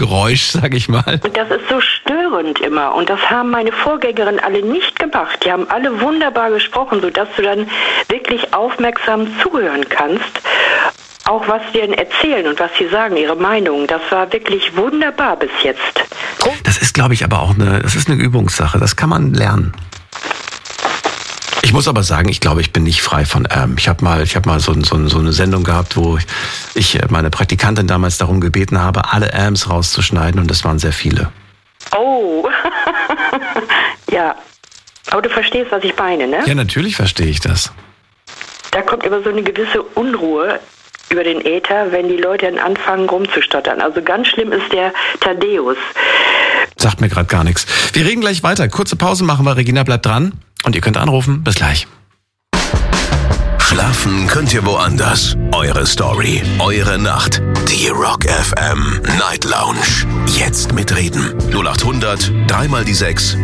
Geräusch, sag ich mal. Und das ist so störend immer. Und das haben meine Vorgängerinnen alle nicht gemacht. Die haben alle wunderbar gesprochen, sodass du dann wirklich aufmerksam zuhören kannst. Auch was sie denn erzählen und was sie sagen, ihre Meinung. Das war wirklich wunderbar bis jetzt. Das ist, glaube ich, aber auch eine Übungssache. Das kann man lernen. Ich muss aber sagen, ich glaube, ich bin nicht frei von Ich habe mal so eine Sendung gehabt, wo ich meine Praktikantin damals darum gebeten habe, alle rauszuschneiden, und das waren sehr viele. Oh, ja. Aber du verstehst, was ich meine, ne? Ja, natürlich verstehe ich das. Da kommt immer so eine gewisse Unruhe über den Äther, wenn die Leute dann anfangen rumzustottern. Also ganz schlimm ist der Thaddäus. Sagt mir gerade gar nichts. Wir reden gleich weiter. Kurze Pause machen wir. Regina bleibt dran und ihr könnt anrufen. Bis gleich. Schlafen könnt ihr woanders. Eure Story, eure Nacht. Die Rock FM Night Lounge. Jetzt mitreden. 0800 3x6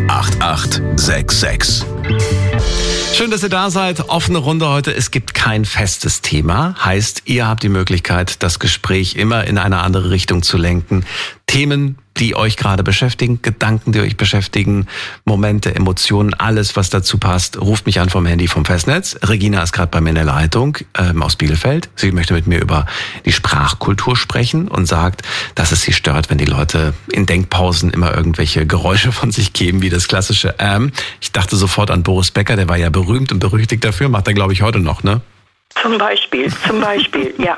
8866. Schön, dass ihr da seid. Offene Runde heute. Es gibt kein festes Thema. Heißt, ihr habt die Möglichkeit, das Gespräch immer in eine andere Richtung zu lenken. Themen, die euch gerade beschäftigen, Gedanken, die euch beschäftigen, Momente, Emotionen, alles, was dazu passt. Ruft mich an vom Handy vom Festnetz. Regina ist gerade bei mir in der Leitung aus Bielefeld. Sie möchte mit mir über die Sprachkultur sprechen und sagt, dass es sie stört, wenn die Leute in Denkpausen immer irgendwelche Geräusche von sich geben, wie das klassische Ich dachte sofort an Boris Becker, der war ja berühmt und berüchtigt dafür, macht er, glaube ich, heute noch, ne? Zum Beispiel, ja.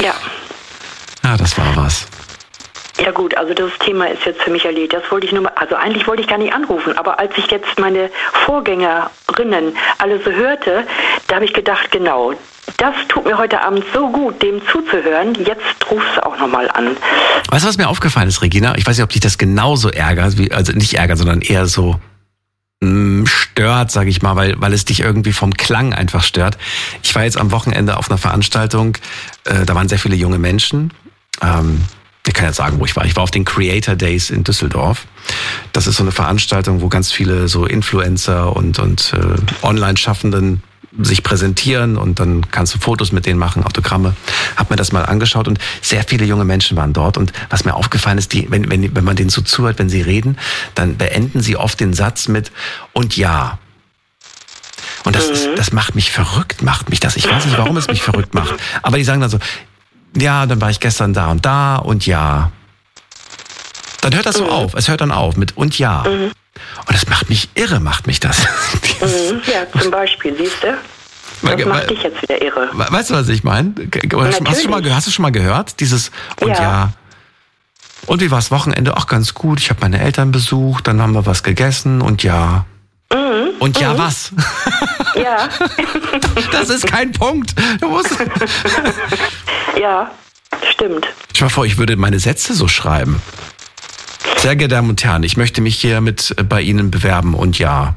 Ja, das war was. Ja gut, also das Thema ist jetzt für mich erledigt. Das wollte ich nur mal, also eigentlich wollte ich gar nicht anrufen, aber als ich jetzt meine Vorgängerinnen alle so hörte, da habe ich gedacht, genau, das tut mir heute Abend so gut, dem zuzuhören. Jetzt rufst du auch nochmal an. Weißt du, was mir aufgefallen ist, Regina? Ich weiß nicht, ob dich das genauso ärgert, also nicht ärgert, sondern eher so stört, sage ich mal, weil es dich irgendwie vom Klang einfach stört. Ich war jetzt am Wochenende auf einer Veranstaltung, da waren sehr viele junge Menschen. Ich kann jetzt sagen, wo ich war. Ich war auf den Creator Days in Düsseldorf. Das ist so eine Veranstaltung, wo ganz viele so Influencer und Online-Schaffenden sich präsentieren und dann kannst du Fotos mit denen machen, Autogramme. Hab mir das mal angeschaut und sehr viele junge Menschen waren dort. Und was mir aufgefallen ist, wenn man denen so zuhört, wenn sie reden, dann beenden sie oft den Satz mit "und ja". Und das macht mich verrückt, ich weiß nicht, warum es mich verrückt macht. Aber die sagen dann so, ja, dann war ich gestern da und ja. Dann hört das so auf. Es hört dann auf mit "und ja". Und das macht mich irre, das. Ja, zum Beispiel, siehst du? Das macht dich jetzt wieder irre. Weißt du, was ich meine? Hast du schon mal gehört? Dieses "und ja". Und wie war das Wochenende? Ach, ganz gut. Ich habe meine Eltern besucht, dann haben wir was gegessen und ja. Und ja, was? Ja. Das ist kein Punkt. Du musst... Ja, stimmt. Stell dir mal vor, ich würde meine Sätze so schreiben. Sehr geehrte Damen und Herren, ich möchte mich hiermit bei Ihnen bewerben und ja.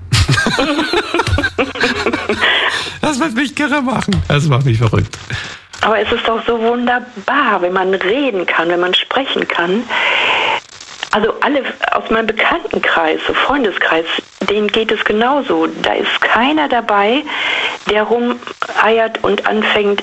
Das wird mich kirre machen. Das macht mich verrückt. Aber es ist doch so wunderbar, wenn man reden kann, wenn man sprechen kann. Also alle aus meinem Bekanntenkreis, so Freundeskreis, denen geht es genauso. Da ist keiner dabei, der rumeiert und anfängt,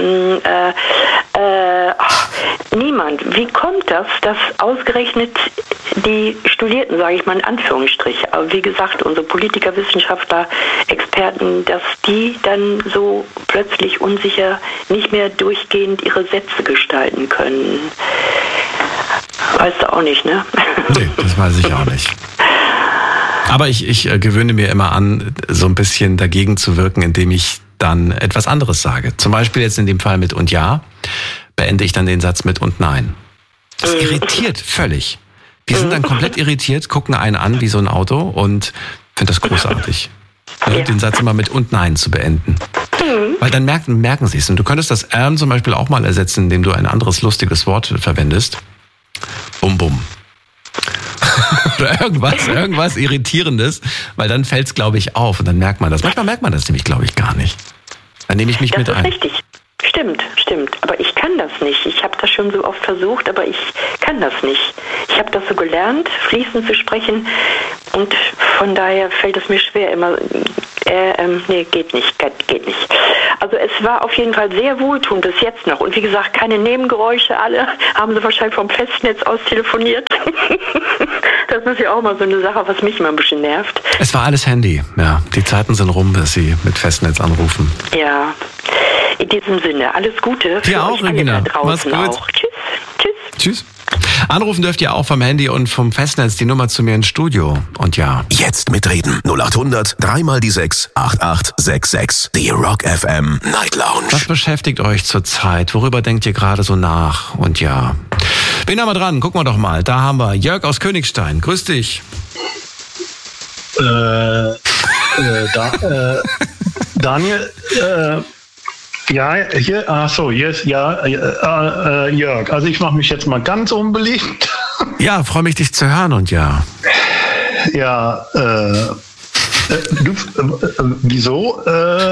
niemand. Wie kommt das, dass ausgerechnet die Studierten, sage ich mal in Anführungsstrich, aber wie gesagt, unsere Politiker, Wissenschaftler, Experten, dass die dann so plötzlich unsicher nicht mehr durchgehend ihre Sätze gestalten können? Weißt du auch nicht, ne? Nee, das weiß ich auch nicht. Aber ich gewöhne mir immer an, so ein bisschen dagegen zu wirken, indem ich dann etwas anderes sage. Zum Beispiel jetzt in dem Fall mit "und ja", beende ich dann den Satz mit "und nein". Das irritiert völlig. Die sind dann komplett irritiert, gucken einen an wie so ein Auto und finden das großartig. Ja. Den Satz immer mit "und nein" zu beenden. Weil dann merken sie es. Und du könntest das zum Beispiel auch mal ersetzen, indem du ein anderes lustiges Wort verwendest. Bum bum. Oder irgendwas Irritierendes, weil dann fällt es, glaube ich, auf und dann merkt man das. Manchmal merkt man das nämlich, glaube ich, gar nicht. Dann nehme ich mich mit ein. Das ist richtig. Stimmt. Aber ich kann das nicht. Ich habe das schon so oft versucht, aber ich kann das nicht. Ich habe das so gelernt, fließend zu sprechen und von daher fällt es mir schwer, immer Nee, geht nicht. Also es war auf jeden Fall sehr wohltuend bis jetzt noch. Und wie gesagt, keine Nebengeräusche, alle haben sie wahrscheinlich vom Festnetz aus telefoniert. Das ist ja auch mal so eine Sache, was mich immer ein bisschen nervt. Es war alles Handy, ja. Die Zeiten sind rum, dass Sie mit Festnetz anrufen. Ja, in diesem Sinne, alles Gute. Dir auch, Regina. Mach's gut. Auch. Tschüss. Anrufen dürft ihr auch vom Handy und vom Festnetz, die Nummer zu mir ins Studio. Und ja. Jetzt mitreden. 0800 3 die 6 8866. Die Rock FM Night Lounge. Was beschäftigt euch zurzeit? Worüber denkt ihr gerade so nach? Und ja. Wen haben wir dran? Gucken wir doch mal. Da haben wir Jörg aus Königstein. Grüß dich. Daniel, ja, hier ist Jörg. Also ich mache mich jetzt mal ganz unbeliebt. Ja, freue mich, dich zu hören und ja. Ja, wieso?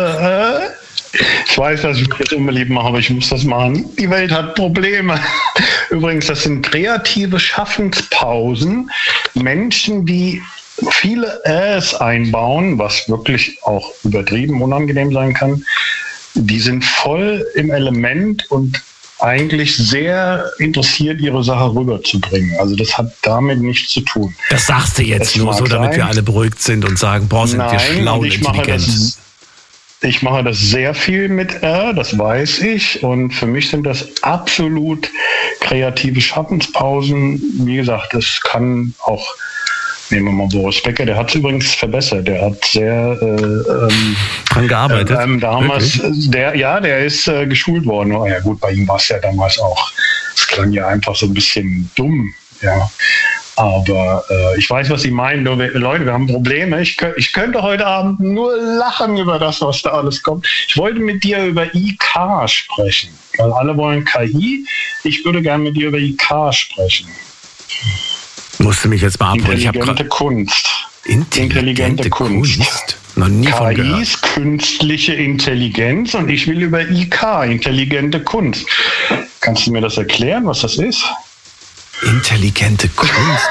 Ich weiß, dass ich mich jetzt unbeliebt mache, aber ich muss das machen. Die Welt hat Probleme. Übrigens, das sind kreative Schaffenspausen. Menschen, die viele einbauen, was wirklich auch übertrieben unangenehm sein kann, die sind voll im Element und eigentlich sehr interessiert, ihre Sache rüberzubringen. Also das hat damit nichts zu tun. Das sagst du jetzt nur so, damit wir alle beruhigt sind und sagen, boah, sind wir schlau und intelligent. Ich mache das sehr viel mit das weiß ich. Und für mich sind das absolut kreative Schaffenspausen. Wie gesagt, das kann auch, nehmen wir mal Boris Becker, der hat es übrigens verbessert. Der hat sehr dran gearbeitet. Damals, der ist geschult worden. Oh, ja gut, bei ihm war es ja damals auch. Es klang ja einfach so ein bisschen dumm, ja. Aber ich weiß, was Sie meinen. Leute, wir haben Probleme. Ich könnte heute Abend nur lachen über das, was da alles kommt. Ich wollte mit dir über IK sprechen. Weil alle wollen KI. Ich würde gerne mit dir über IK sprechen. Musst du mich jetzt mal abholen. Intelligente Kunst. Intelligente Kunst? Noch nie von gehört. KI ist künstliche Intelligenz und ich will über IK, intelligente Kunst. Kannst du mir das erklären, was das ist? Intelligente Kunst?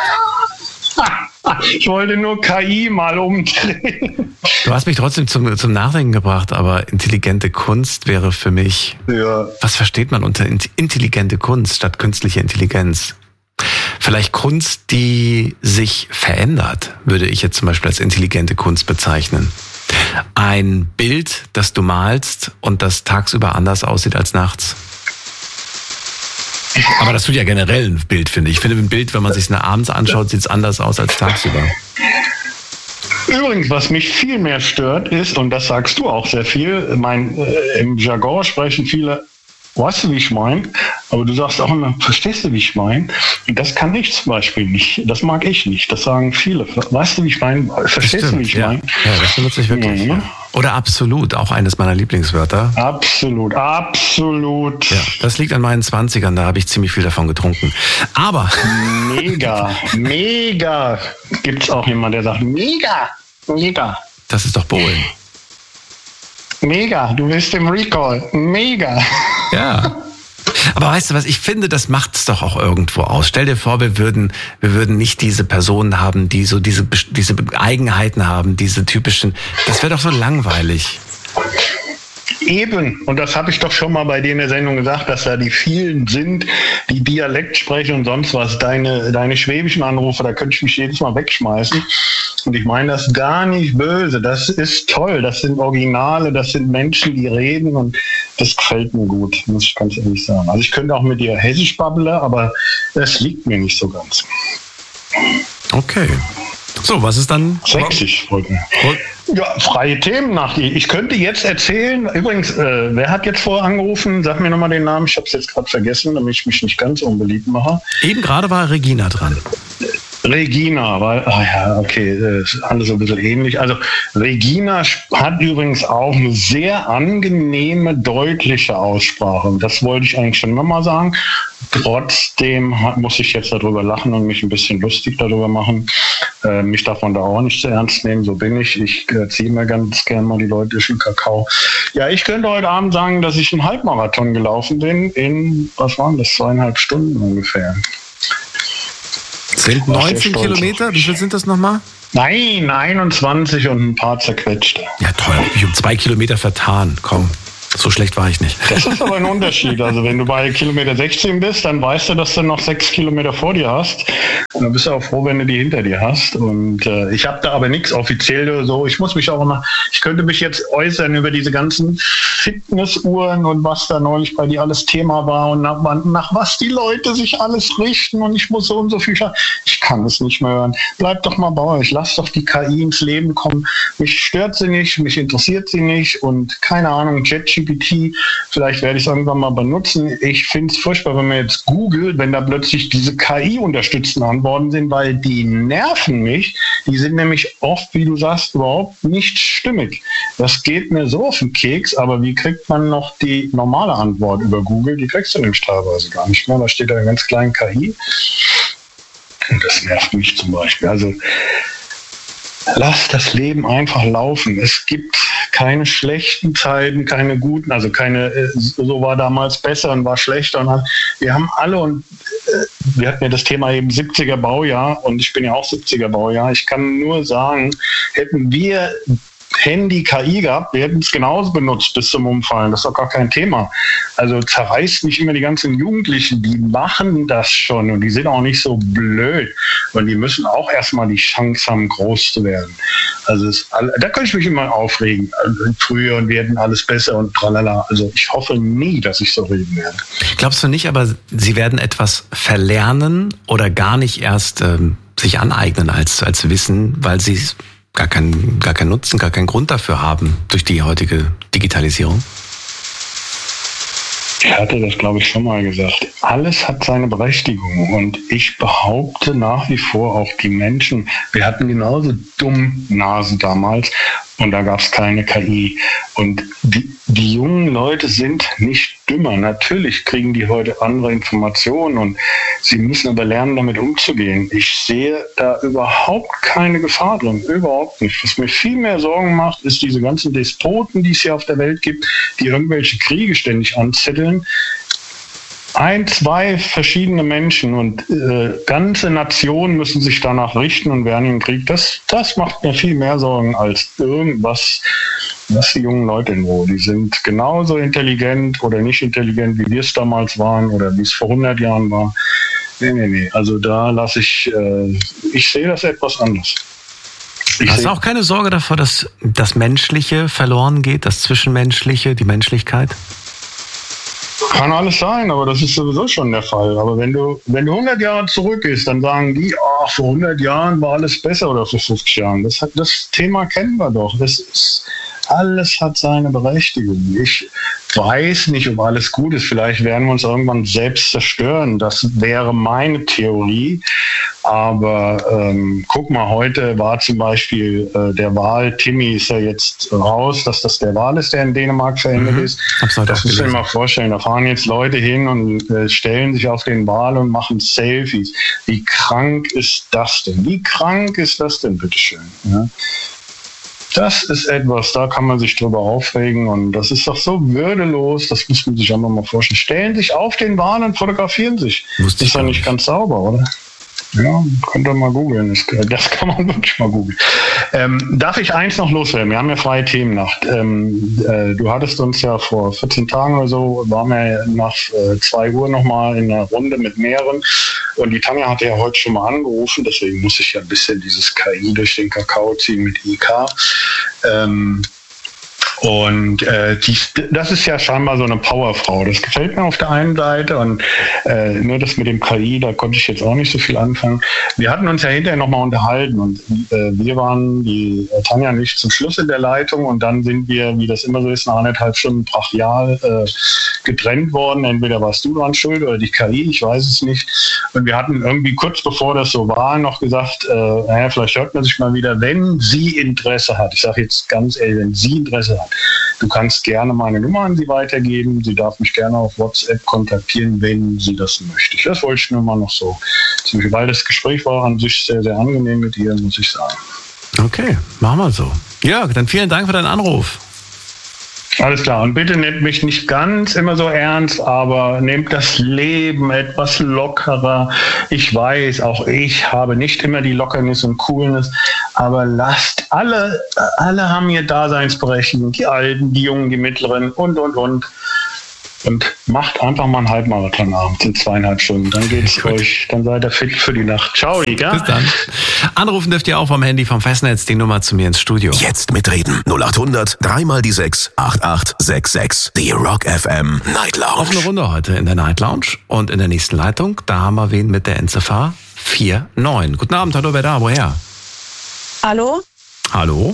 Ich wollte nur KI mal umdrehen. Du hast mich trotzdem zum Nachdenken gebracht, aber intelligente Kunst wäre für mich... Ja. Was versteht man unter intelligente Kunst statt künstliche Intelligenz? Vielleicht Kunst, die sich verändert, würde ich jetzt zum Beispiel als intelligente Kunst bezeichnen. Ein Bild, das du malst und das tagsüber anders aussieht als nachts. Aber das tut ja generell ein Bild, finde ich. Ich finde ein Bild, wenn man sich es abends anschaut, sieht es anders aus als tagsüber. Übrigens, was mich viel mehr stört ist, und das sagst du auch sehr viel, im Jargon sprechen viele, weißt du, wie ich meine? Aber du sagst auch immer, verstehst du, wie ich meine? Das kann ich zum Beispiel nicht. Das mag ich nicht. Das sagen viele. Weißt du, wie ich meine? Verstehst du, wie ich meine? Ja, das benutze ich wirklich. Ja. Oder absolut, auch eines meiner Lieblingswörter. Absolut. Ja, das liegt an meinen 20ern, da habe ich ziemlich viel davon getrunken. Aber... Mega. Gibt's auch jemanden, der sagt, mega. Das ist doch Bohlen. Mega, du bist im Recall. Mega. Ja. Aber weißt du was, ich finde, das macht es doch auch irgendwo aus. Stell dir vor, wir würden nicht diese Personen haben, die so diese Eigenheiten haben, diese typischen, das wäre doch so langweilig. Eben, und das habe ich doch schon mal bei dir in der Sendung gesagt, dass da die vielen sind, die Dialekt sprechen und sonst was. Deine schwäbischen Anrufe, da könnte ich mich jedes Mal wegschmeißen. Und ich meine das gar nicht böse. Das ist toll. Das sind Originale, das sind Menschen, die reden und das gefällt mir gut, muss ich ganz ehrlich sagen. Also ich könnte auch mit dir Hessisch babbeln, aber es liegt mir nicht so ganz. Okay. So, was ist dann? Sächsisch. Ja, freie Themennacht. Ich könnte jetzt erzählen, übrigens, wer hat jetzt vorher angerufen? Sag mir nochmal den Namen, ich habe es jetzt gerade vergessen, damit ich mich nicht ganz unbeliebt mache. Eben gerade war Regina dran. Regina, alles so ein bisschen ähnlich. Also Regina hat übrigens auch eine sehr angenehme, deutliche Aussprache. Und das wollte ich eigentlich schon immer mal sagen. Trotzdem muss ich jetzt darüber lachen und mich ein bisschen lustig darüber machen. Mich darf man da auch nicht zu ernst nehmen, so bin ich. Ich ziehe mir ganz gern mal die Leute durch den Kakao. Ja, ich könnte heute Abend sagen, dass ich einen Halbmarathon gelaufen bin in, was waren das, 2,5 Stunden ungefähr. Sind 19 Kilometer? Wie viel sind das nochmal? Nein, 21 und ein paar zerquetschte. Ja, toll. Ich um 2 Kilometer vertan. Komm, so schlecht war ich nicht. Das ist aber ein Unterschied. Also wenn du bei Kilometer 16 bist, dann weißt du, dass du noch 6 Kilometer vor dir hast. Und dann bist du auch froh, wenn du die hinter dir hast. Und ich habe da aber nichts offiziell oder so. Ich könnte mich jetzt äußern über diese ganzen Fitnessuhren und was da neulich bei dir alles Thema war und nach was die Leute sich alles richten und ich muss so und so viel schaffen. Ich kann es nicht mehr hören. Bleibt doch mal bei euch. Lasst doch die KI ins Leben kommen. Mich stört sie nicht, mich interessiert sie nicht und keine Ahnung, ChatGPT, vielleicht werde ich es irgendwann mal benutzen. Ich finde es furchtbar, wenn man jetzt googelt, wenn da plötzlich diese KI-unterstützten Antworten sind, weil die nerven mich. Die sind nämlich oft, wie du sagst, überhaupt nicht stimmig. Das geht mir so auf den Keks, aber wie kriegt man noch die normale Antwort über Google? Die kriegst du nämlich teilweise gar nicht mehr. Da steht da eine ganz kleine KI. Und das nervt mich zum Beispiel. Also lass das Leben einfach laufen. Es gibt keine schlechten Zeiten, keine guten, also keine, so war damals besser und war schlechter. Und wir haben alle, und wir hatten ja das Thema eben 70er Baujahr und ich bin ja auch 70er Baujahr. Ich kann nur sagen, hätten wir Handy, KI gehabt, wir hätten es genauso benutzt bis zum Umfallen. Das ist doch gar kein Thema. Also zerreißt nicht immer die ganzen Jugendlichen, die machen das schon und die sind auch nicht so blöd. Und die müssen auch erstmal die Chance haben, groß zu werden. Also da könnte ich mich immer aufregen. Also früher und wir hätten alles besser und tralala. Also ich hoffe nie, dass ich so reden werde. Glaubst du nicht, aber sie werden etwas verlernen oder gar nicht erst sich aneignen als Wissen, weil sie gar keinen Nutzen, gar keinen Grund dafür haben durch die heutige Digitalisierung? Ich hatte das, glaube ich, schon mal gesagt. Alles hat seine Berechtigung und ich behaupte nach wie vor auch die Menschen, wir hatten genauso Dummnasen damals und da gab es keine KI. Und die jungen Leute sind nicht dümmer. Natürlich kriegen die heute andere Informationen und sie müssen aber lernen, damit umzugehen. Ich sehe da überhaupt keine Gefahr drin, überhaupt nicht. Was mir viel mehr Sorgen macht, ist diese ganzen Despoten, die es hier auf der Welt gibt, die irgendwelche Kriege ständig anzetteln. 1, 2 verschiedene Menschen und ganze Nationen müssen sich danach richten und werden in den Krieg. Das macht mir viel mehr Sorgen als irgendwas, was die jungen Leute in Ruhe. Die sind genauso intelligent oder nicht intelligent, wie wir es damals waren oder wie es vor 100 Jahren war. Nee. Also da lasse ich sehe das etwas anders. Hast du auch keine Sorge davor, dass das Menschliche verloren geht, das Zwischenmenschliche, die Menschlichkeit? Kann alles sein, aber das ist sowieso schon der Fall. Aber wenn du 100 Jahre zurückgehst, dann sagen die, vor 100 Jahren war alles besser oder vor 50 Jahren. Das Thema kennen wir doch. Alles hat seine Berechtigung. Ich weiß nicht, ob alles gut ist. Vielleicht werden wir uns irgendwann selbst zerstören. Das wäre meine Theorie. Aber guck mal, heute war zum Beispiel der Wahl, Timmy ist ja jetzt raus, dass das der Wahl ist, der in Dänemark verendet ist. Das muss ich mir mal vorstellen. Da fahren jetzt Leute hin und stellen sich auf den Wahl und machen Selfies. Wie krank ist das denn? Wie krank ist das denn, bitteschön? Ja? Das ist etwas, da kann man sich drüber aufregen und das ist doch so würdelos, das muss man sich einfach mal vorstellen. Stellen sich auf den Wahn und fotografieren sich. Das ist ja nicht ganz sauber, oder? Ja, könnt ihr mal googeln. Das kann man wirklich mal googeln. Darf ich eins noch loswerden? Wir haben ja freie Themennacht. Du hattest uns ja vor 14 Tagen oder so, waren wir nach 2 Uhr nochmal in einer Runde mit mehreren. Und die Tanja hatte ja heute schon mal angerufen, deswegen muss ich ja ein bisschen dieses KI durch den Kakao ziehen mit IK. Und das ist ja scheinbar so eine Powerfrau. Das gefällt mir auf der einen Seite und nur das mit dem KI, da konnte ich jetzt auch nicht so viel anfangen. Wir hatten uns ja hinterher nochmal unterhalten und wir waren, die Tanja nicht zum Schluss in der Leitung und dann sind wir, wie das immer so ist, nach 1,5 Stunden brachial getrennt worden. Entweder warst du dran schuld oder die KI, ich weiß es nicht. Und wir hatten irgendwie kurz bevor das so war noch gesagt, vielleicht hört man sich mal wieder, wenn sie Interesse hat. Ich sage jetzt ganz ehrlich, wenn sie Interesse hat. Du kannst gerne meine Nummer an sie weitergeben. Sie darf mich gerne auf WhatsApp kontaktieren, wenn sie das möchte. Das wollte ich nur mal noch so. Weil das Gespräch war an sich sehr, sehr angenehm mit ihr, muss ich sagen. Okay, machen wir so. Jörg, dann vielen Dank für deinen Anruf. Alles klar. Und bitte nehmt mich nicht ganz immer so ernst, aber nehmt das Leben etwas lockerer. Ich weiß, auch ich habe nicht immer die Lockernis und Coolness, Aber lasst alle haben ihr Daseinsberechtigung, die Alten, die Jungen, die Mittleren und. Und macht einfach mal einen Halbmarathon abends in 2,5 Stunden. Dann geht's euch, dann seid ihr fit für die Nacht. Ciao, Liga. Bis dann. Anrufen dürft ihr auch vom Handy vom Festnetz die Nummer zu mir ins Studio. Jetzt mitreden. 0800 3x6 8866. Die Rock FM Night Lounge. Offene Runde heute in der Night Lounge. Und in der nächsten Leitung, da haben wir wen mit der Endziffer 49. Guten Abend, hallo, wer da? Woher? Hallo? Hallo?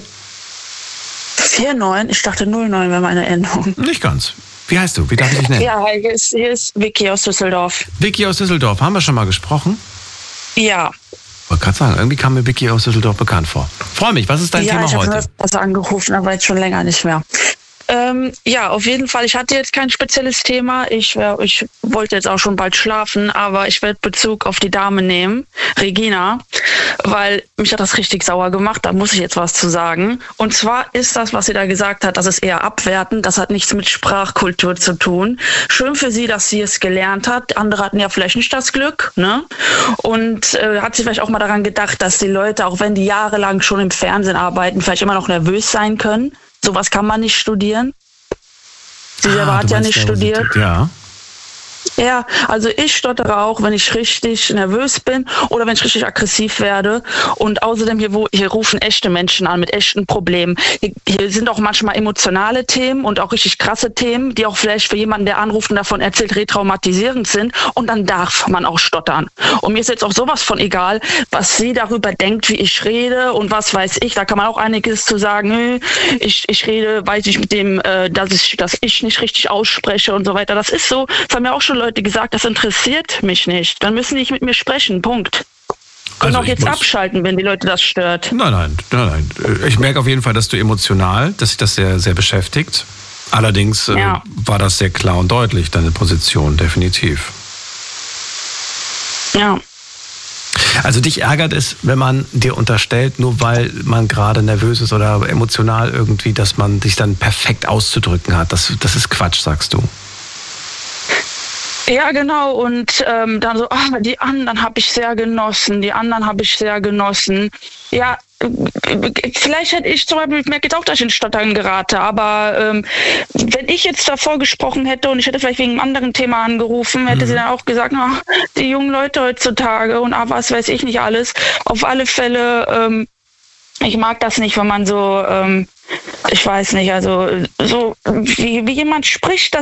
49? Ich dachte 09 wäre meine Endung. Nicht ganz. Wie heißt du? Wie darf ich dich nennen? Ja, hier ist Vicky aus Düsseldorf. Vicky aus Düsseldorf. Haben wir schon mal gesprochen? Ja. Ich wollte gerade sagen, irgendwie kam mir Vicky aus Düsseldorf bekannt vor. Freue mich, was ist dein Thema heute? Ja, ich habe was angerufen, aber jetzt schon länger nicht mehr. Ja, auf jeden Fall. Ich hatte jetzt kein spezielles Thema. Ich wollte jetzt auch schon bald schlafen, aber ich werde Bezug auf die Dame nehmen, Regina, weil mich hat das richtig sauer gemacht. Da muss ich jetzt was zu sagen. Und zwar ist das, was sie da gesagt hat, das ist eher abwertend. Das hat nichts mit Sprachkultur zu tun. Schön für sie, dass sie es gelernt hat. Andere hatten ja vielleicht nicht das Glück, ne? Und hat sie vielleicht auch mal daran gedacht, dass die Leute, auch wenn die jahrelang schon im Fernsehen arbeiten, vielleicht immer noch nervös sein können. Sowas kann man nicht studieren. Sie selber hat ja nicht studiert. Ja. Ja, also ich stottere auch, wenn ich richtig nervös bin oder wenn ich richtig aggressiv werde. Und außerdem hier rufen echte Menschen an mit echten Problemen. Hier sind auch manchmal emotionale Themen und auch richtig krasse Themen, die auch vielleicht für jemanden, der anruft und davon erzählt, retraumatisierend sind. Und dann darf man auch stottern. Und mir ist jetzt auch sowas von egal, was sie darüber denkt, wie ich rede und was weiß ich. Da kann man auch einiges zu sagen. Ich rede, weiß ich mit dem, dass ich nicht richtig ausspreche und so weiter. Das ist so, das haben ja auch schon Leute gesagt, das interessiert mich nicht. Dann müssen die nicht mit mir sprechen, Punkt. Und auch jetzt abschalten, wenn die Leute das stört. Nein. Ich merke auf jeden Fall, dass dich das sehr, sehr beschäftigt. Allerdings war das sehr klar und deutlich, deine Position, definitiv. Ja. Also dich ärgert es, wenn man dir unterstellt, nur weil man gerade nervös ist oder emotional irgendwie, dass man dich dann perfekt auszudrücken hat. Das ist Quatsch, sagst du. Ja, genau. Und dann so, die anderen habe ich sehr genossen. Ja, vielleicht hätte ich zum Beispiel, ich merke jetzt auch, dass ich in Stottern gerate, aber wenn ich jetzt davor gesprochen hätte und ich hätte vielleicht wegen einem anderen Thema angerufen, hätte sie dann auch gesagt, die jungen Leute heutzutage und was weiß ich nicht alles. Auf alle Fälle, ich mag das nicht, wenn man so, ich weiß nicht, also so wie jemand spricht,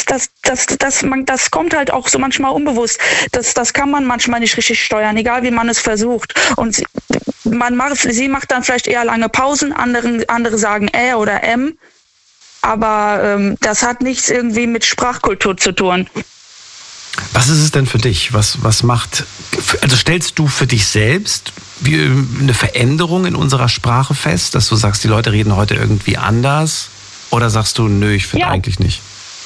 das kommt halt auch so manchmal unbewusst. Das kann man manchmal nicht richtig steuern, egal wie man es versucht. Und sie macht dann vielleicht eher lange Pausen, andere sagen oder M, aber das hat nichts irgendwie mit Sprachkultur zu tun. Was ist es denn für dich? Was macht, also stellst du für dich selbst eine Veränderung in unserer Sprache fest, dass du sagst, die Leute reden heute irgendwie anders? Oder sagst du, nö, ich finde eigentlich nicht?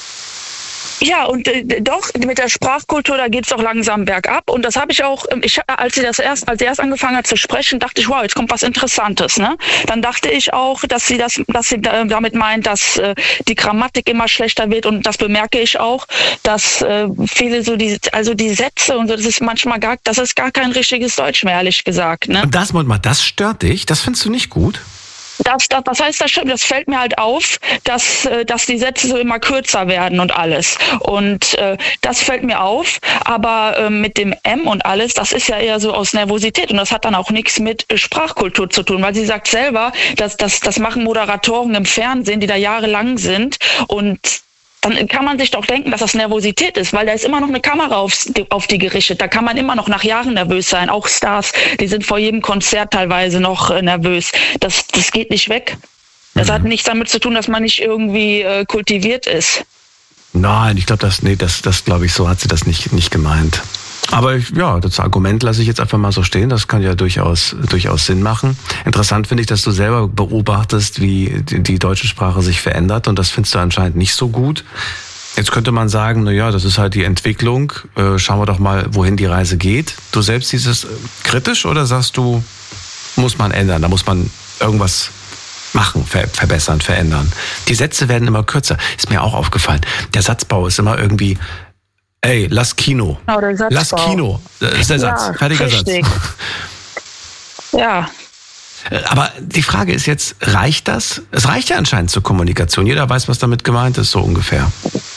Ja, und doch, mit der Sprachkultur, da geht's doch langsam bergab. Und das habe ich auch, als sie erst angefangen hat zu sprechen, dachte ich, wow, jetzt kommt was Interessantes, ne? Dann dachte ich auch, dass sie damit meint, dass die Grammatik immer schlechter wird. Und das bemerke ich auch, dass viele die Sätze und so, das ist manchmal gar kein richtiges Deutsch mehr, ehrlich gesagt, ne? Und das stört dich? Das findest du nicht gut? Das heißt, das fällt mir halt auf, dass die Sätze so immer kürzer werden und alles. Und das fällt mir auf, aber mit dem M und alles, das ist ja eher so aus Nervosität und das hat dann auch nichts mit Sprachkultur zu tun, weil sie sagt selber, das machen Moderatoren im Fernsehen, die da jahrelang sind und dann kann man sich doch denken, dass das Nervosität ist, weil da ist immer noch eine Kamera auf die gerichtet. Da kann man immer noch nach Jahren nervös sein. Auch Stars, die sind vor jedem Konzert teilweise noch nervös. Das geht nicht weg. Das hat nichts damit zu tun, dass man nicht irgendwie kultiviert ist. Nein, ich glaube, das glaube ich, so hat sie das nicht gemeint. Aber das Argument lasse ich jetzt einfach mal so stehen. Das kann ja durchaus Sinn machen. Interessant finde ich, dass du selber beobachtest, wie die deutsche Sprache sich verändert. Und das findest du anscheinend nicht so gut. Jetzt könnte man sagen, das ist halt die Entwicklung. Schauen wir doch mal, wohin die Reise geht. Du selbst siehst es kritisch oder sagst du, muss man ändern? Da muss man irgendwas machen, verbessern, verändern. Die Sätze werden immer kürzer. Ist mir auch aufgefallen. Der Satzbau ist immer irgendwie... Ey, lass Kino. Lass Kino. Das ist der Satz. Fertiger richtig. Satz. Ja. Aber die Frage ist jetzt, reicht das? Es reicht ja anscheinend zur Kommunikation. Jeder weiß, was damit gemeint ist, so ungefähr.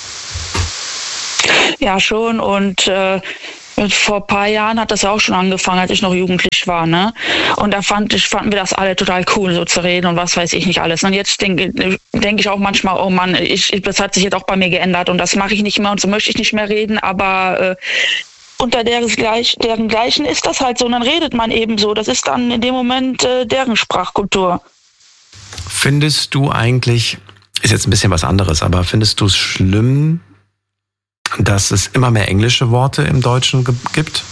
Ja, schon. Und vor ein paar Jahren hat das auch schon angefangen, als ich noch jugendlich war, ne? Und da fanden wir das alle total cool, so zu reden und was weiß ich nicht alles. Und jetzt denke ich auch manchmal, oh Mann, das hat sich jetzt auch bei mir geändert und das mache ich nicht mehr und so möchte ich nicht mehr reden, aber unter deren Gleichen ist das halt so und dann redet man eben so. Das ist dann in dem Moment deren Sprachkultur. Findest du eigentlich, ist jetzt ein bisschen was anderes, aber findest du es schlimm, dass es immer mehr englische Worte im Deutschen gibt?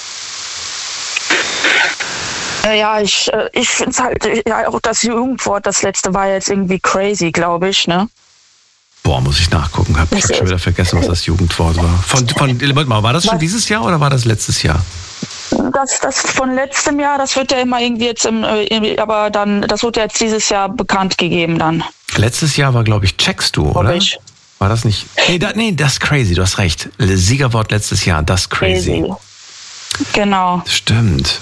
Ja, ich finde es halt, ja, auch das Jugendwort, das letzte war jetzt irgendwie crazy, glaube ich, ne? Boah, muss ich nachgucken. Hab schon wieder vergessen, was das Jugendwort war. War das schon dieses Jahr oder war das letztes Jahr? Das von letztem Jahr, das wird ja immer irgendwie jetzt aber dann, das wird ja jetzt dieses Jahr bekannt gegeben dann. Letztes Jahr war, glaube ich, checkst du, oder? War das nicht? Nee, das ist crazy, du hast recht. Siegerwort letztes Jahr, das crazy. Genau. Stimmt.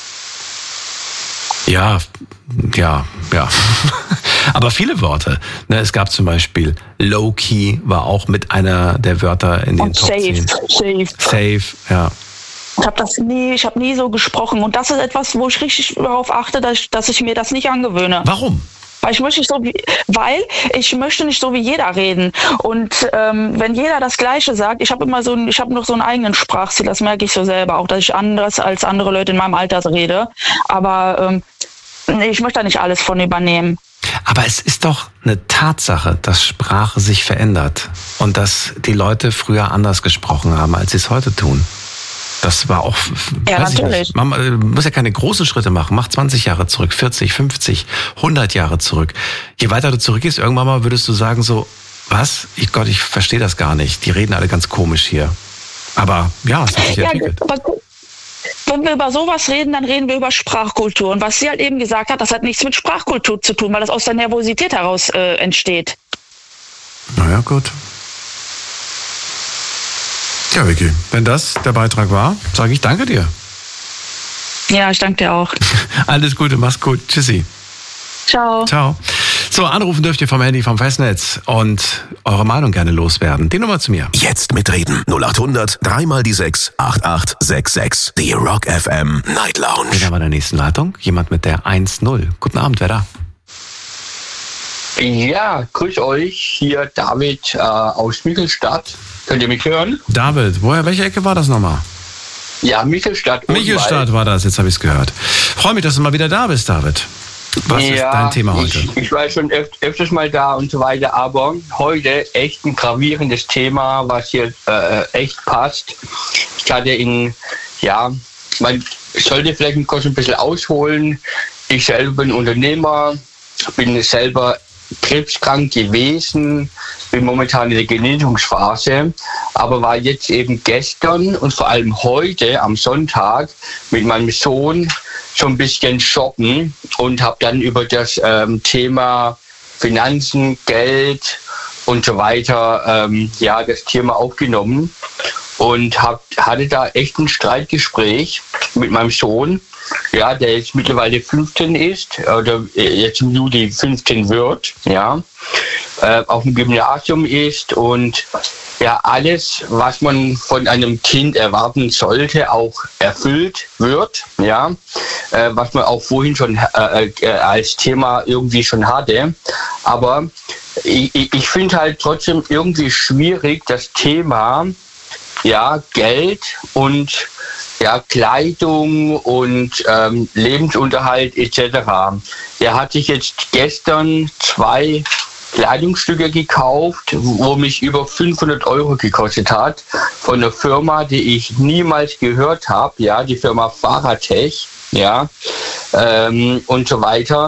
Ja. Aber viele Worte. Ne, es gab zum Beispiel Low-Key, war auch mit einer der Wörter in den und Top 10. Safe, ja. Ich habe nie so gesprochen. Und das ist etwas, wo ich richtig darauf achte, dass ich mir das nicht angewöhne. Warum? Weil ich möchte nicht so wie jeder reden. Und wenn jeder das Gleiche sagt, ich habe noch so einen eigenen Sprachstil, das merke ich so selber auch, dass ich anders als andere Leute in meinem Alter rede. Aber ich möchte da nicht alles von übernehmen. Aber es ist doch eine Tatsache, dass Sprache sich verändert und dass die Leute früher anders gesprochen haben, als sie es heute tun. Das war auch, ja, natürlich. Man muss ja keine großen Schritte machen. Mach 20 Jahre zurück, 40, 50, 100 Jahre zurück. Je weiter du zurückgehst, irgendwann mal würdest du sagen so, was? Gott, ich verstehe das gar nicht. Die reden alle ganz komisch hier. Aber ja, es hat sich entwickelt. Wenn wir über sowas reden, dann reden wir über Sprachkultur. Und was sie halt eben gesagt hat, das hat nichts mit Sprachkultur zu tun, weil das aus der Nervosität heraus entsteht. Naja, gut. Ja, Vicky, wenn das der Beitrag war, sage ich danke dir. Ja, ich danke dir auch. Alles Gute, mach's gut. Tschüssi. Ciao. Ciao. So, anrufen dürft ihr vom Handy vom Festnetz und eure Meinung gerne loswerden. Die Nummer zu mir. Jetzt mitreden. 0800 3x6 8866. Die Rock FM Night Lounge. Wer war in der nächsten Leitung? Jemand mit der 1-0. Guten Abend, wer da? Ja, grüß euch. Hier David aus Michelstadt. Könnt ihr mich hören? David, welche Ecke war das nochmal? Ja, Michelstadt. Michelstadt war das, jetzt habe ich es gehört. Freue mich, dass du mal wieder da bist, David. Was ist dein Thema heute? Ich war schon öfters mal da und so weiter, aber heute echt ein gravierendes Thema, was hier echt passt. Ich hatte man sollte vielleicht kurz ein bisschen ausholen. Ich selber bin Unternehmer, bin selber krebskrank gewesen, bin momentan in der Genesungsphase, aber war jetzt eben gestern und vor allem heute am Sonntag mit meinem Sohn so ein bisschen shoppen und habe dann über das Thema Finanzen, Geld und so weiter das Thema aufgenommen und hatte da echt ein Streitgespräch mit meinem Sohn, ja, der jetzt mittlerweile 15 ist oder jetzt im Juli 15 wird, ja, auf dem Gymnasium ist und ja, alles, was man von einem Kind erwarten sollte, auch erfüllt wird, ja, was man auch vorhin schon als Thema irgendwie schon hatte. Aber ich finde halt trotzdem irgendwie schwierig, das Thema, ja, Geld und ja, Kleidung und Lebensunterhalt etc. Der hat sich jetzt gestern 2 Kleidungsstücke gekauft, wo mich über 500 € gekostet hat, von einer Firma, die ich niemals gehört habe, ja, die Firma Faratech, ja, und so weiter.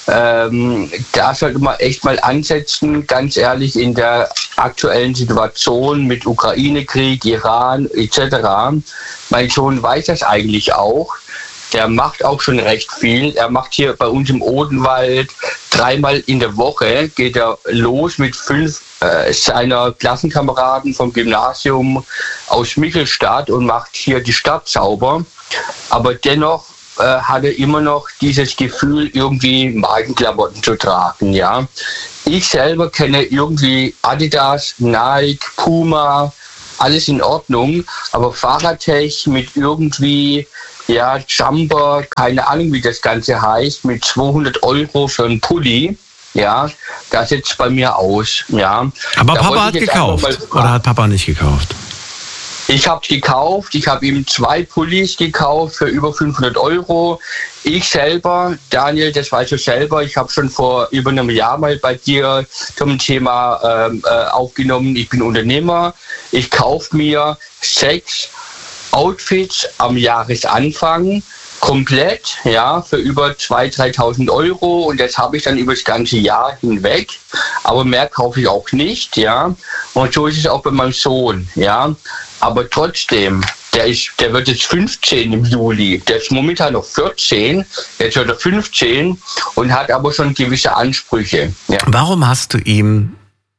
Da sollte man echt mal ansetzen, ganz ehrlich, in der aktuellen Situation mit Ukraine-Krieg, Iran etc. Mein Sohn weiß das eigentlich auch. Der macht auch schon recht viel. Er macht hier bei uns im Odenwald 3-mal in der Woche, geht er los mit 5 seiner Klassenkameraden vom Gymnasium aus Michelstadt und macht hier die Stadt sauber. Aber dennoch hatte immer noch dieses Gefühl, irgendwie Markenklamotten zu tragen, ja. Ich selber kenne irgendwie Adidas, Nike, Puma, alles in Ordnung, aber Fahrradtech mit irgendwie, ja, Jumper, keine Ahnung, wie das Ganze heißt, mit 200 € für einen Pulli, ja, das setzt bei mir aus, ja. Aber Papa hat gekauft, oder hat Papa nicht gekauft? Ich habe gekauft, ich habe ihm 2 Pullis gekauft für über 500 €. Ich selber, Daniel, das weißt du selber, ich habe schon vor über einem Jahr mal bei dir zum Thema aufgenommen, ich bin Unternehmer, ich kaufe mir 6 Outfits am Jahresanfang, komplett, ja, für über 2.000, 3.000 € und das habe ich dann über das ganze Jahr hinweg, aber mehr kaufe ich auch nicht, ja, und so ist es auch bei meinem Sohn, ja, aber trotzdem, der wird jetzt 15 im Juli, der ist momentan noch 14, jetzt wird er 15 und hat aber schon gewisse Ansprüche. Ja. Warum hast du ihm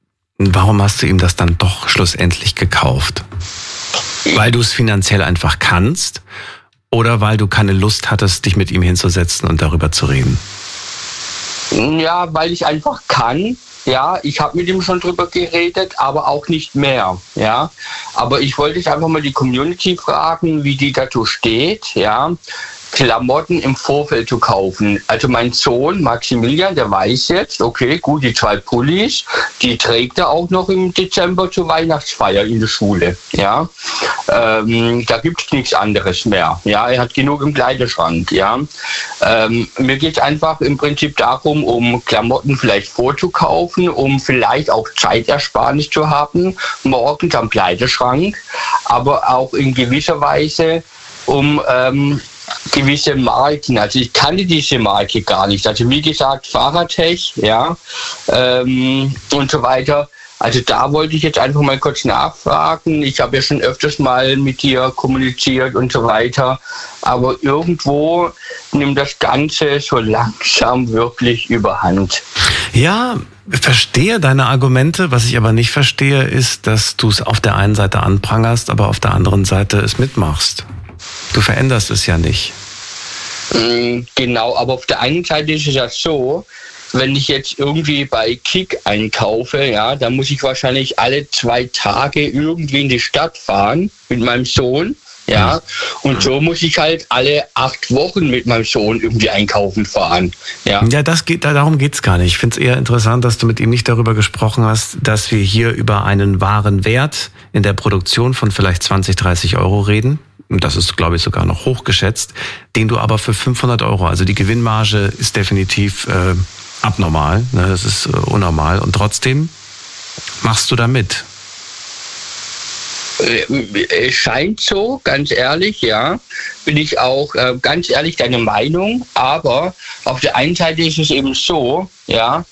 das dann doch schlussendlich gekauft? Weil du es finanziell einfach kannst? Oder weil du keine Lust hattest, dich mit ihm hinzusetzen und darüber zu reden? Ja, weil ich einfach kann. Ja, ich habe mit ihm schon drüber geredet, aber auch nicht mehr. Ja, aber ich wollte jetzt einfach mal die Community fragen, wie die dazu steht. Ja, Klamotten im Vorfeld zu kaufen. Also mein Sohn Maximilian, der weiß jetzt, okay, gut, die 2 Pullis, die trägt er auch noch im Dezember zur Weihnachtsfeier in der Schule. Ja, da gibt es nichts anderes mehr. Ja, er hat genug im Kleiderschrank. Ja, mir geht es einfach im Prinzip darum, um Klamotten vielleicht vorzukaufen, um vielleicht auch Zeitersparnis zu haben, morgens am Kleiderschrank, aber auch in gewisser Weise um gewisse Marken, also ich kannte diese Marke gar nicht, also wie gesagt Fahrradtech, ja, und so weiter. Also da wollte ich jetzt einfach mal kurz nachfragen. Ich habe ja schon öfters mal mit dir kommuniziert und so weiter, aber irgendwo nimmt das Ganze so langsam wirklich überhand. Ja, verstehe deine Argumente. Was ich aber nicht verstehe, ist, dass du es auf der einen Seite anprangerst, aber auf der anderen Seite es mitmachst. Du veränderst es ja nicht. Genau, aber auf der einen Seite ist es ja so, wenn ich jetzt irgendwie bei Kick einkaufe, ja, dann muss ich wahrscheinlich alle 2 Tage irgendwie in die Stadt fahren mit meinem Sohn, ja, und so muss ich halt alle 8 Wochen mit meinem Sohn irgendwie einkaufen fahren, ja. Ja, darum geht's gar nicht. Ich finde es eher interessant, dass du mit ihm nicht darüber gesprochen hast, dass wir hier über einen wahren Wert in der Produktion von vielleicht 20, 30 € reden. Und das ist, glaube ich, sogar noch hochgeschätzt, den du aber für 500 €, also die Gewinnmarge ist definitiv abnormal, ne? Das ist unnormal und trotzdem machst du da mit. Es scheint so, ganz ehrlich, ja, bin ich auch ganz ehrlich deine Meinung, aber auf der einen Seite ist es eben so, ja,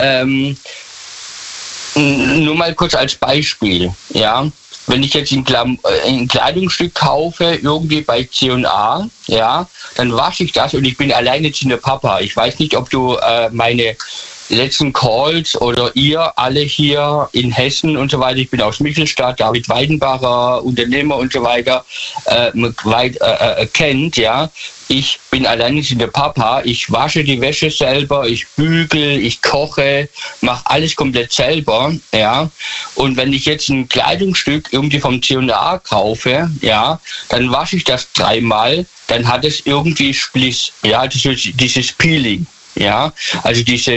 nur mal kurz als Beispiel, ja, wenn ich jetzt ein Kleidungsstück kaufe, irgendwie bei C&A, ja, dann wasche ich das und ich bin alleinerziehender Papa. Ich weiß nicht, ob du meine letzten Calls oder ihr alle hier in Hessen und so weiter, ich bin aus Michelstadt, David Weidenbacher, Unternehmer und so weiter, kennt, ja. Ich bin alleinerziehender Papa, ich wasche die Wäsche selber, ich bügel, ich koche, mache alles komplett selber, ja. Und wenn ich jetzt ein Kleidungsstück irgendwie vom C&A kaufe, ja, dann wasche ich das 3-mal, dann hat es irgendwie Spliss, ja, dieses Peeling. Ja, also diese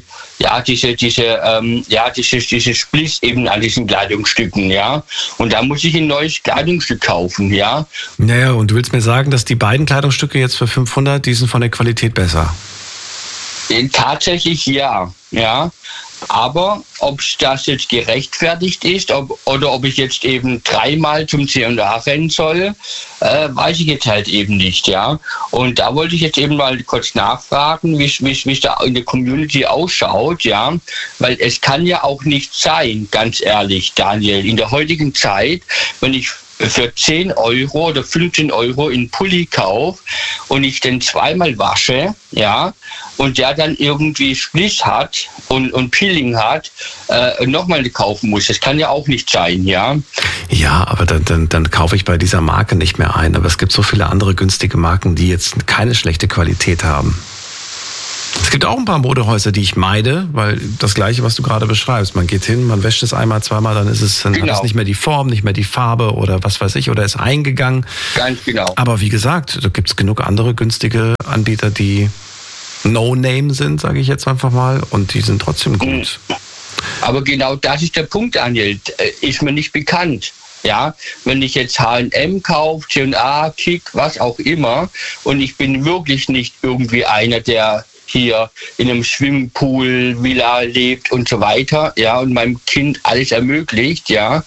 Spliss eben an diesen Kleidungsstücken, ja. Und da muss ich ein neues Kleidungsstück kaufen, ja. Naja, und du willst mir sagen, dass die beiden Kleidungsstücke jetzt für 500, die sind von der Qualität besser? Tatsächlich ja, ja. Aber ob das jetzt gerechtfertigt ist oder ob ich jetzt eben 3-mal zum C&A rennen soll, weiß ich jetzt halt eben nicht, ja. Und da wollte ich jetzt eben mal kurz nachfragen, wie es da in der Community ausschaut, ja. Weil es kann ja auch nicht sein, ganz ehrlich, Daniel, in der heutigen Zeit, wenn ich für 10 Euro oder 15 Euro in Pulli kaufe und ich den zweimal wasche, ja, und der dann irgendwie Spliss hat und Peeling hat, nochmal kaufen muss. Das kann ja auch nicht sein, ja. Ja, aber dann kaufe ich bei dieser Marke nicht mehr ein. Aber es gibt so viele andere günstige Marken, die jetzt keine schlechte Qualität haben. Es gibt auch ein paar Modehäuser, die ich meide, weil das Gleiche, was du gerade beschreibst. Man geht hin, man wäscht es einmal, zweimal, dann hat es nicht mehr die Form, nicht mehr die Farbe oder was weiß ich, oder ist eingegangen. Ganz genau. Aber wie gesagt, da gibt es genug andere günstige Anbieter, die No-Name sind, sage ich jetzt einfach mal, und die sind trotzdem gut. Aber genau das ist der Punkt, Daniel. Ist mir nicht bekannt. Ja, wenn ich jetzt H&M kaufe, C&A, Kick, was auch immer, und ich bin wirklich nicht irgendwie einer, der hier in einem Swimmingpool, Villa lebt und so weiter, ja, und meinem Kind alles ermöglicht, ja,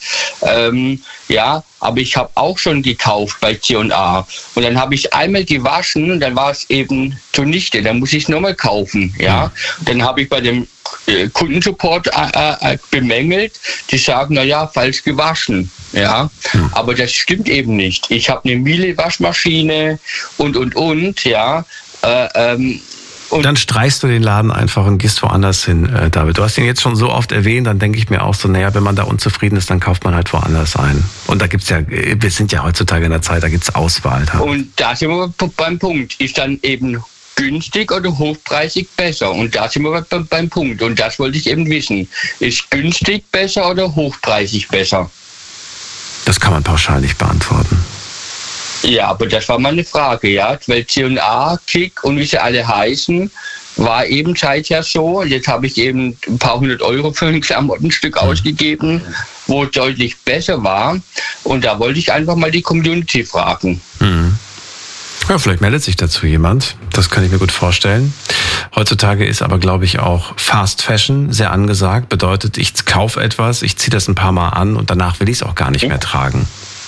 aber ich habe auch schon gekauft bei C&A und dann habe ich einmal gewaschen und dann war es eben zunichte, dann muss ich es nochmal kaufen, ja, dann habe ich bei dem Kundensupport bemängelt, die sagen, naja, falsch gewaschen, ja, aber das stimmt eben nicht. Ich habe eine Miele-Waschmaschine und, ja, und dann streichst du den Laden einfach und gehst woanders hin, David. Du hast ihn jetzt schon so oft erwähnt, dann denke ich mir auch so, naja, wenn man da unzufrieden ist, dann kauft man halt woanders ein. Und da gibt's ja, wir sind ja heutzutage in der Zeit, da gibt's Auswahl. Und da sind wir beim Punkt. Ist dann eben günstig oder hochpreisig besser? Und da sind wir beim Punkt. Und das wollte ich eben wissen. Ist günstig besser oder hochpreisig besser? Das kann man pauschal nicht beantworten. Ja, aber das war meine Frage, ja, weil C&A, Kick und wie sie alle heißen, war eben seither so. Jetzt habe ich eben ein paar 100 Euro für ein Klamottenstück ausgegeben, wo es deutlich besser war. Und da wollte ich einfach mal die Community fragen. Ja, vielleicht meldet sich dazu jemand. Das kann ich mir gut vorstellen. Heutzutage ist aber, glaube ich, auch Fast Fashion sehr angesagt. Bedeutet, ich kaufe etwas, ich ziehe das ein paar Mal an und danach will ich es auch gar nicht mehr tragen.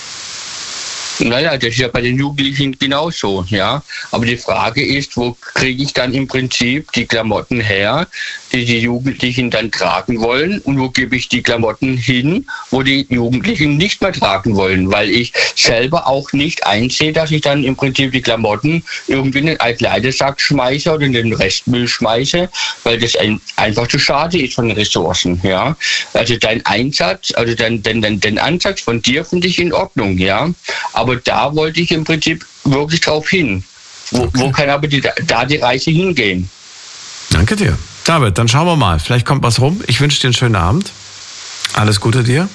Naja, das ist ja bei den Jugendlichen genauso, ja. Aber die Frage ist, wo kriege ich dann im Prinzip die Klamotten her, die die Jugendlichen dann tragen wollen, und wo gebe ich die Klamotten hin, wo die Jugendlichen nicht mehr tragen wollen, weil ich selber auch nicht einsehe, dass ich dann im Prinzip die Klamotten irgendwie in den Altkleidersack schmeiße oder in den Restmüll schmeiße, weil das einfach zu schade ist von den Ressourcen, ja. Also dein Einsatz, also den Ansatz von dir finde ich in Ordnung, ja. Aber da wollte ich im Prinzip wirklich drauf hin. Wo kann aber die Reise hingehen? Danke dir. David, dann schauen wir mal. Vielleicht kommt was rum. Ich wünsche dir einen schönen Abend. Alles Gute dir.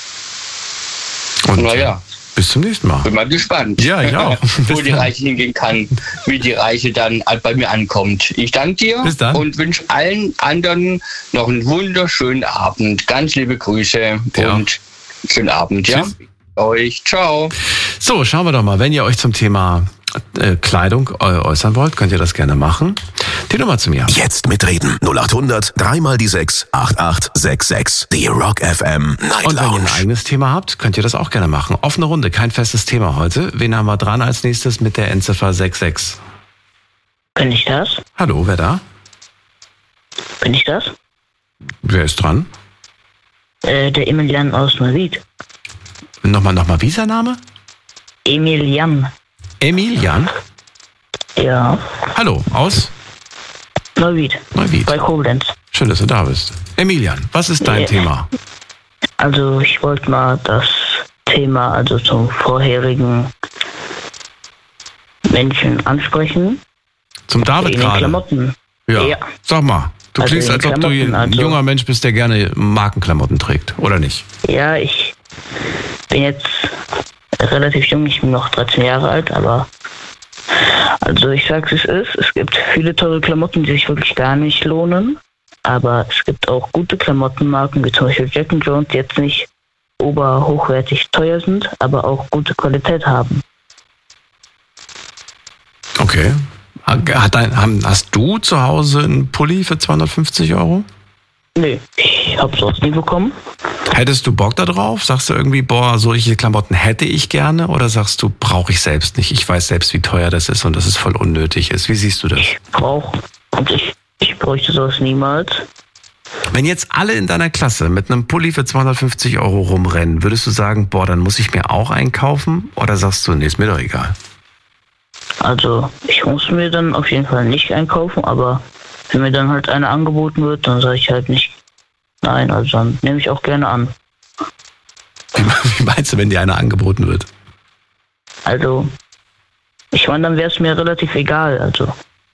Und bis zum nächsten Mal. Bin mal gespannt. Ja, ich auch. Wo die Reise hingehen kann, wie die Reise dann bei mir ankommt. Ich danke dir und wünsche allen anderen noch einen wunderschönen Abend. Ganz liebe Grüße und schönen Abend. Ja? Euch. Ciao. So, schauen wir doch mal. Wenn ihr euch zum Thema Kleidung äußern wollt, könnt ihr das gerne machen. Die Nummer zu mir. Jetzt mitreden. 0800 3 die 6 8866. Die Rock FM Night Lounge. Und wenn ihr ein eigenes Thema habt, könnt ihr das auch gerne machen. Offene Runde, kein festes Thema heute. Wen haben wir dran als nächstes mit der Endziffer 66? Bin ich das? Hallo, wer da? Bin ich das? Wer ist dran? Der Emilian aus Neuwied. Nochmal, wie ist der Name? Emilian. Emilian? Ja. Hallo, aus? Neuwied. Bei Koblenz. Schön, dass du da bist. Emilian, was ist dein Thema? Also ich wollte mal das Thema, also zum vorherigen Menschen ansprechen. Zum David in gerade? Klamotten. Ja. Sag mal, du also klingst, als ob du ein junger Mensch bist, der gerne Markenklamotten trägt, oder nicht? Ja, ich bin jetzt relativ jung, ich bin noch 13 Jahre alt, aber also ich sag's es ist, es gibt viele teure Klamotten, die sich wirklich gar nicht lohnen, aber es gibt auch gute Klamottenmarken, wie zum Beispiel Jack & Jones, die jetzt nicht oberhochwertig teuer sind, aber auch gute Qualität haben. Okay. Hast du zu Hause einen Pulli für 250 Euro? Nee, ich habe sowas nie bekommen. Hättest du Bock da drauf? Sagst du irgendwie, solche Klamotten hätte ich gerne? Oder sagst du, brauche ich selbst nicht? Ich weiß selbst, wie teuer das ist und dass es voll unnötig ist. Wie siehst du das? Ich bräuchte sowas niemals. Wenn jetzt alle in deiner Klasse mit einem Pulli für 250 Euro rumrennen, würdest du sagen, boah, dann muss ich mir auch einkaufen? Oder sagst du, nee, ist mir doch egal? Also ich muss mir dann auf jeden Fall nicht einkaufen, aber wenn mir dann halt eine angeboten wird, dann sage ich halt nicht nein, also dann nehme ich auch gerne an. Wie meinst du, wenn dir eine angeboten wird? Also, ich meine, dann wäre es mir relativ egal, also.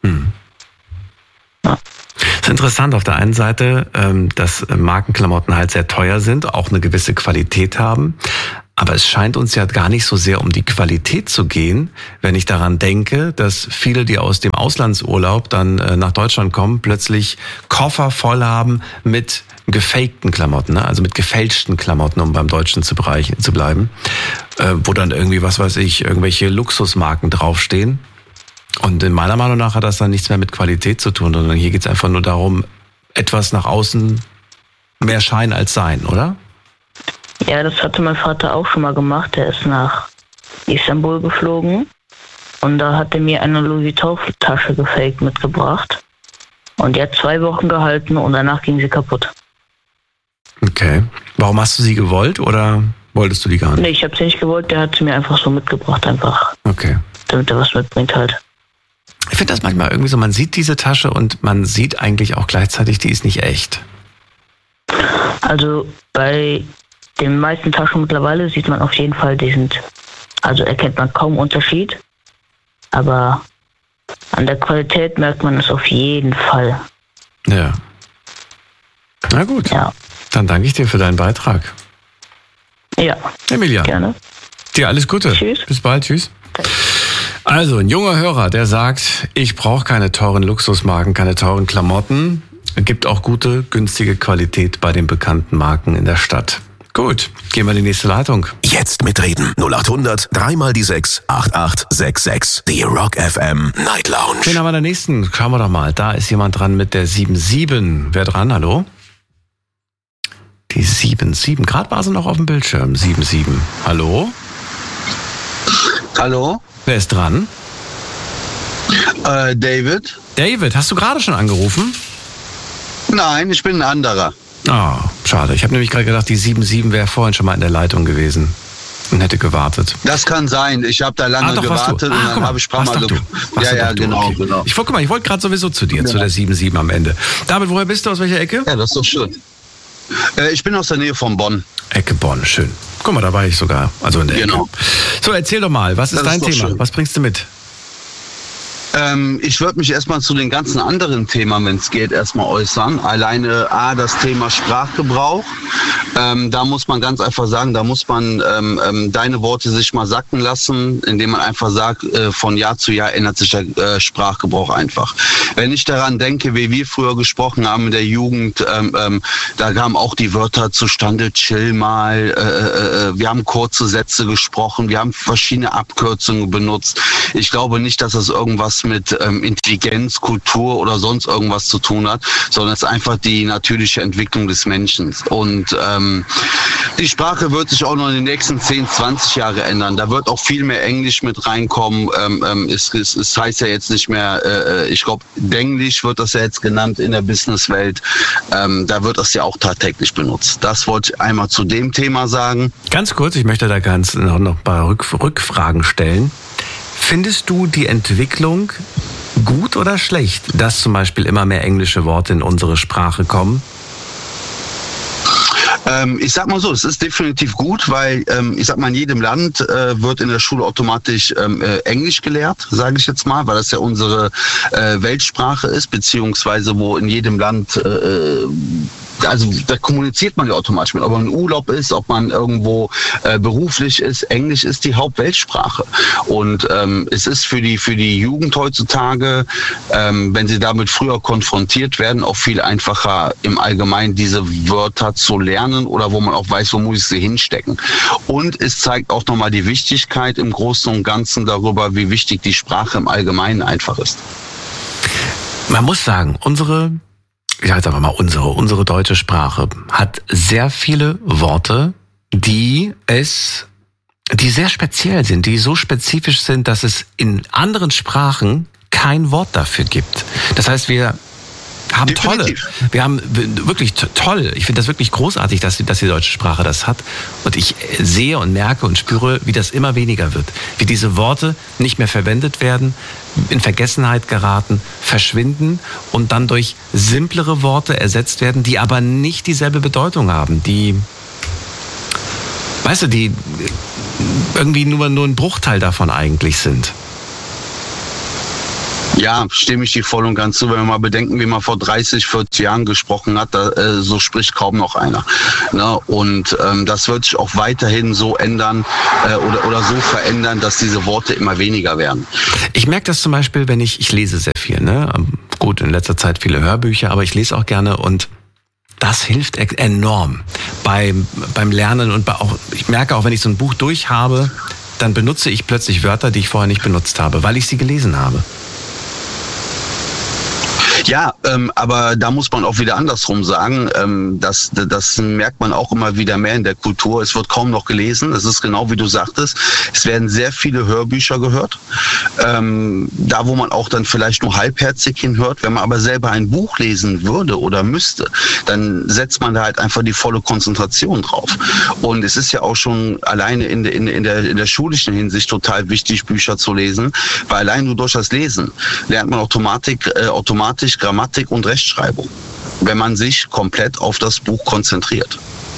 Ja. Es ist interessant auf der einen Seite, dass Markenklamotten halt sehr teuer sind, auch eine gewisse Qualität haben. Aber es scheint uns ja gar nicht so sehr um die Qualität zu gehen, wenn ich daran denke, dass viele, die aus dem Auslandsurlaub dann nach Deutschland kommen, plötzlich Koffer voll haben mit gefakten Klamotten, ne? Also mit gefälschten Klamotten, um beim Deutschen zu bleiben, wo dann irgendwie, was weiß ich, irgendwelche Luxusmarken draufstehen. Und in meiner Meinung nach hat das dann nichts mehr mit Qualität zu tun, sondern hier geht es einfach nur darum, etwas nach außen mehr Schein als Sein, oder? Ja, das hatte mein Vater auch schon mal gemacht. Der ist nach Istanbul geflogen und da hat er mir eine Louis Vuitton-Tasche gefaked mitgebracht. Und die hat 2 Wochen gehalten und danach ging sie kaputt. Okay. Warum hast du sie gewollt oder wolltest du die gar nicht? Nee, ich habe sie nicht gewollt. Der hat sie mir einfach so mitgebracht, einfach. Okay. Damit er was mitbringt halt. Ich finde das manchmal irgendwie so, man sieht diese Tasche und man sieht eigentlich auch gleichzeitig, die ist nicht echt. Also bei den meisten Taschen mittlerweile sieht man auf jeden Fall, also erkennt man kaum Unterschied. Aber an der Qualität merkt man es auf jeden Fall. Ja. Na gut. Ja. Dann danke ich dir für deinen Beitrag. Ja. Emilia. Gerne. Dir alles Gute. Tschüss. Bis bald. Tschüss. Also, ein junger Hörer, der sagt, ich brauche keine teuren Luxusmarken, keine teuren Klamotten. Es gibt auch gute, günstige Qualität bei den bekannten Marken in der Stadt. Gut, gehen wir in die nächste Leitung. Jetzt mitreden. 0800 3x6 8866. Die Rock FM Night Lounge. Wen haben wir in der nächsten? Schauen wir doch mal. Da ist jemand dran mit der 77. Wer dran? Hallo? Die 77. Gerade war sie noch auf dem Bildschirm. 77. Hallo? Hallo? Wer ist dran? David? David, hast du gerade schon angerufen? Nein, ich bin ein anderer. Ah, schade. Ich habe nämlich gerade gedacht, die 77 wäre vorhin schon mal in der Leitung gewesen und hätte gewartet. Das kann sein. Ich habe da lange gewartet und dann habe ich ein paar Mal genau. Ich wollte gerade sowieso zu dir, zu der 77 am Ende. David, woher bist du? Aus welcher Ecke? Ja, das ist doch schön. Ich bin aus der Nähe von Bonn. Ecke Bonn, schön. Guck mal, da war ich sogar. Also in der Ecke. So, erzähl doch mal, was ist dein Thema? Schön. Was bringst du mit? Ich würde mich erstmal zu den ganzen anderen Themen, wenn es geht, erstmal äußern. Alleine das Thema Sprachgebrauch. Da muss man ganz einfach sagen, da muss man deine Worte sich mal sacken lassen, indem man einfach sagt, von Jahr zu Jahr ändert sich der Sprachgebrauch einfach. Wenn ich daran denke, wie wir früher gesprochen haben in der Jugend, da kamen auch die Wörter zustande, chill mal, wir haben kurze Sätze gesprochen, wir haben verschiedene Abkürzungen benutzt. Ich glaube nicht, dass das irgendwas mit Intelligenz, Kultur oder sonst irgendwas zu tun hat, sondern es ist einfach die natürliche Entwicklung des Menschen. Und die Sprache wird sich auch noch in den nächsten 10, 20 Jahren ändern. Da wird auch viel mehr Englisch mit reinkommen. Es heißt ja jetzt nicht mehr, ich glaube, Denglisch wird das ja jetzt genannt in der Businesswelt. Da wird das ja auch tagtäglich benutzt. Das wollte ich einmal zu dem Thema sagen. Ganz kurz, ich möchte da noch ein paar Rückfragen stellen. Findest du die Entwicklung gut oder schlecht, dass zum Beispiel immer mehr englische Worte in unsere Sprache kommen? Ich sag mal so, es ist definitiv gut, weil ich sag mal, in jedem Land wird in der Schule automatisch Englisch gelehrt, sage ich jetzt mal, weil das ja unsere Weltsprache ist, beziehungsweise wo in jedem Land also da kommuniziert man ja automatisch mit, ob man im Urlaub ist, ob man irgendwo beruflich ist. Englisch ist die Hauptweltsprache. Und es ist für die Jugend heutzutage, wenn sie damit früher konfrontiert werden, auch viel einfacher im Allgemeinen diese Wörter zu lernen oder wo man auch weiß, wo muss ich sie hinstecken. Und es zeigt auch nochmal die Wichtigkeit im Großen und Ganzen darüber, wie wichtig die Sprache im Allgemeinen einfach ist. Man muss sagen, unsere deutsche Sprache hat sehr viele Worte, die sehr speziell sind, die so spezifisch sind, dass es in anderen Sprachen kein Wort dafür gibt. Das heißt, haben tolle. Wir haben wirklich toll. Ich finde das wirklich großartig, dass die deutsche Sprache das hat. Und ich sehe und merke und spüre, wie das immer weniger wird. Wie diese Worte nicht mehr verwendet werden, in Vergessenheit geraten, verschwinden und dann durch simplere Worte ersetzt werden, die aber nicht dieselbe Bedeutung haben. Die, weißt du, die irgendwie nur ein Bruchteil davon eigentlich sind. Ja, stimme ich dir voll und ganz zu. Wenn wir mal bedenken, wie man vor 30, 40 Jahren gesprochen hat, so spricht kaum noch einer. Ne? Und das wird sich auch weiterhin so ändern oder so verändern, dass diese Worte immer weniger werden. Ich merke das zum Beispiel, wenn ich lese sehr viel. Ne? Gut, in letzter Zeit viele Hörbücher, aber ich lese auch gerne und das hilft enorm beim Lernen und ich merke auch, wenn ich so ein Buch durch habe, dann benutze ich plötzlich Wörter, die ich vorher nicht benutzt habe, weil ich sie gelesen habe. Ja, aber da muss man auch wieder andersrum sagen, das merkt man auch immer wieder mehr in der Kultur. Es wird kaum noch gelesen, das ist genau wie du sagtest. Es werden sehr viele Hörbücher gehört, da wo man auch dann vielleicht nur halbherzig hinhört. Wenn man aber selber ein Buch lesen würde oder müsste, dann setzt man da halt einfach die volle Konzentration drauf. Und es ist ja auch schon alleine in der schulischen Hinsicht total wichtig, Bücher zu lesen, weil allein nur durch das Lesen lernt man automatisch Grammatik und Rechtschreibung, wenn man sich komplett auf das Buch konzentriert.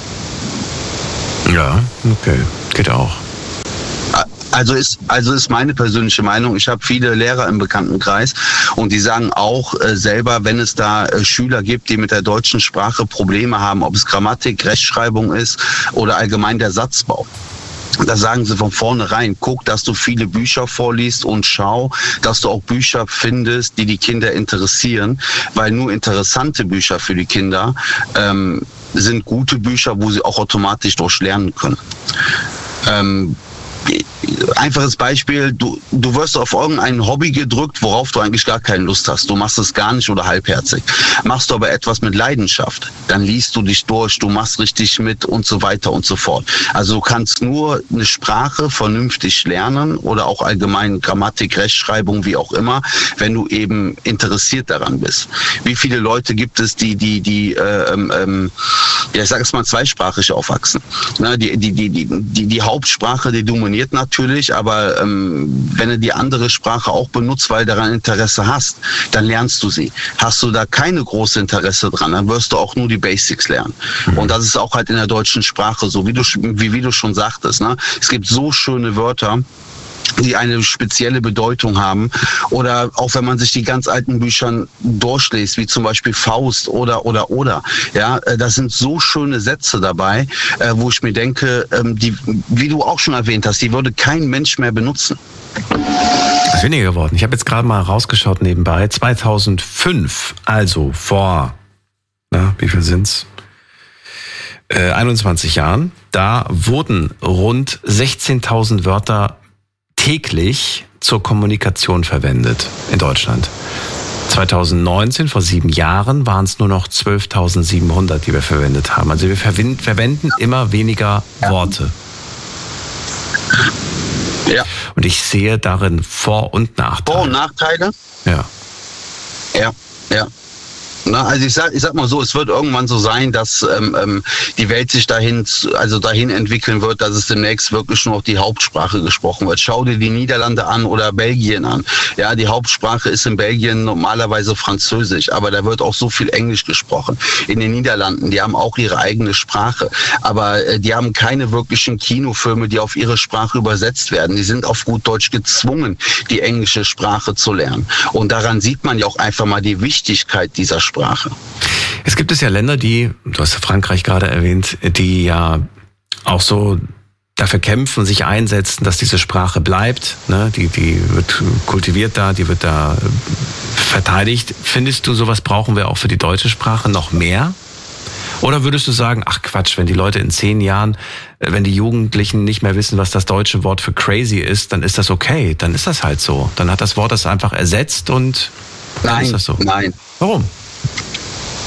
Ja, okay, geht auch. Also ist meine persönliche Meinung. Ich habe viele Lehrer im Bekanntenkreis und die sagen auch selber, wenn es da Schüler gibt, die mit der deutschen Sprache Probleme haben, ob es Grammatik, Rechtschreibung ist oder allgemein der Satzbau. Da sagen sie von vornherein, guck, dass du viele Bücher vorliest und schau, dass du auch Bücher findest, die Kinder interessieren, weil nur interessante Bücher für die Kinder sind gute Bücher, wo sie auch automatisch durchlernen können. Einfaches Beispiel, du wirst auf irgendein Hobby gedrückt, worauf du eigentlich gar keine Lust hast. Du machst es gar nicht oder halbherzig. Machst du aber etwas mit Leidenschaft, dann liest du dich durch, du machst richtig mit und so weiter und so fort. Also du kannst nur eine Sprache vernünftig lernen oder auch allgemein Grammatik, Rechtschreibung, wie auch immer, wenn du eben interessiert daran bist. Wie viele Leute gibt es, die ich sage es mal, zweisprachig aufwachsen? Ne, die Hauptsprache, die dominiert natürlich, aber wenn du die andere Sprache auch benutzt, weil du daran Interesse hast, dann lernst du sie. Hast du da keine große Interesse dran, dann wirst du auch nur die Basics lernen. Und das ist auch halt in der deutschen Sprache so, wie du schon sagtest. Ne? Es gibt so schöne Wörter, die eine spezielle Bedeutung haben. Oder auch wenn man sich die ganz alten Bücher durchliest, wie zum Beispiel Faust oder. Ja, das sind so schöne Sätze dabei, wo ich mir denke, die, wie du auch schon erwähnt hast, die würde kein Mensch mehr benutzen. Das ist weniger geworden. Ich habe jetzt gerade mal rausgeschaut nebenbei. 2005, also vor, wie viel sind's? 21 Jahren, da wurden rund 16.000 Wörter täglich zur Kommunikation verwendet in Deutschland. 2019, vor 7 Jahren, waren es nur noch 12.700, die wir verwendet haben. Also wir verwenden immer weniger Worte. Ja. Und ich sehe darin Vor- und Nachteile. Vor- und Nachteile? Ja. Ja. Na, also ich sag mal so, es wird irgendwann so sein, dass die Welt sich dahin entwickeln wird, dass es demnächst wirklich nur noch die Hauptsprache gesprochen wird. Schau dir die Niederlande an oder Belgien an. Ja, die Hauptsprache ist in Belgien normalerweise Französisch, aber da wird auch so viel Englisch gesprochen. In den Niederlanden, die haben auch ihre eigene Sprache, aber die haben keine wirklichen Kinofilme, die auf ihre Sprache übersetzt werden. Die sind auf gut Deutsch gezwungen, die englische Sprache zu lernen. Und daran sieht man ja auch einfach mal die Wichtigkeit dieser Sprache. Es gibt ja Länder, du hast Frankreich gerade erwähnt, die ja auch so dafür kämpfen, sich einsetzen, dass diese Sprache bleibt. Ne? Die wird kultiviert da, die wird da verteidigt. Findest du, sowas brauchen wir auch für die deutsche Sprache noch mehr? Oder würdest du sagen, ach Quatsch, wenn die Leute in 10 Jahren, wenn die Jugendlichen nicht mehr wissen, was das deutsche Wort für crazy ist, dann ist das okay, dann ist das halt so. Dann hat das Wort das einfach ersetzt und dann ist das so. Nein. Warum?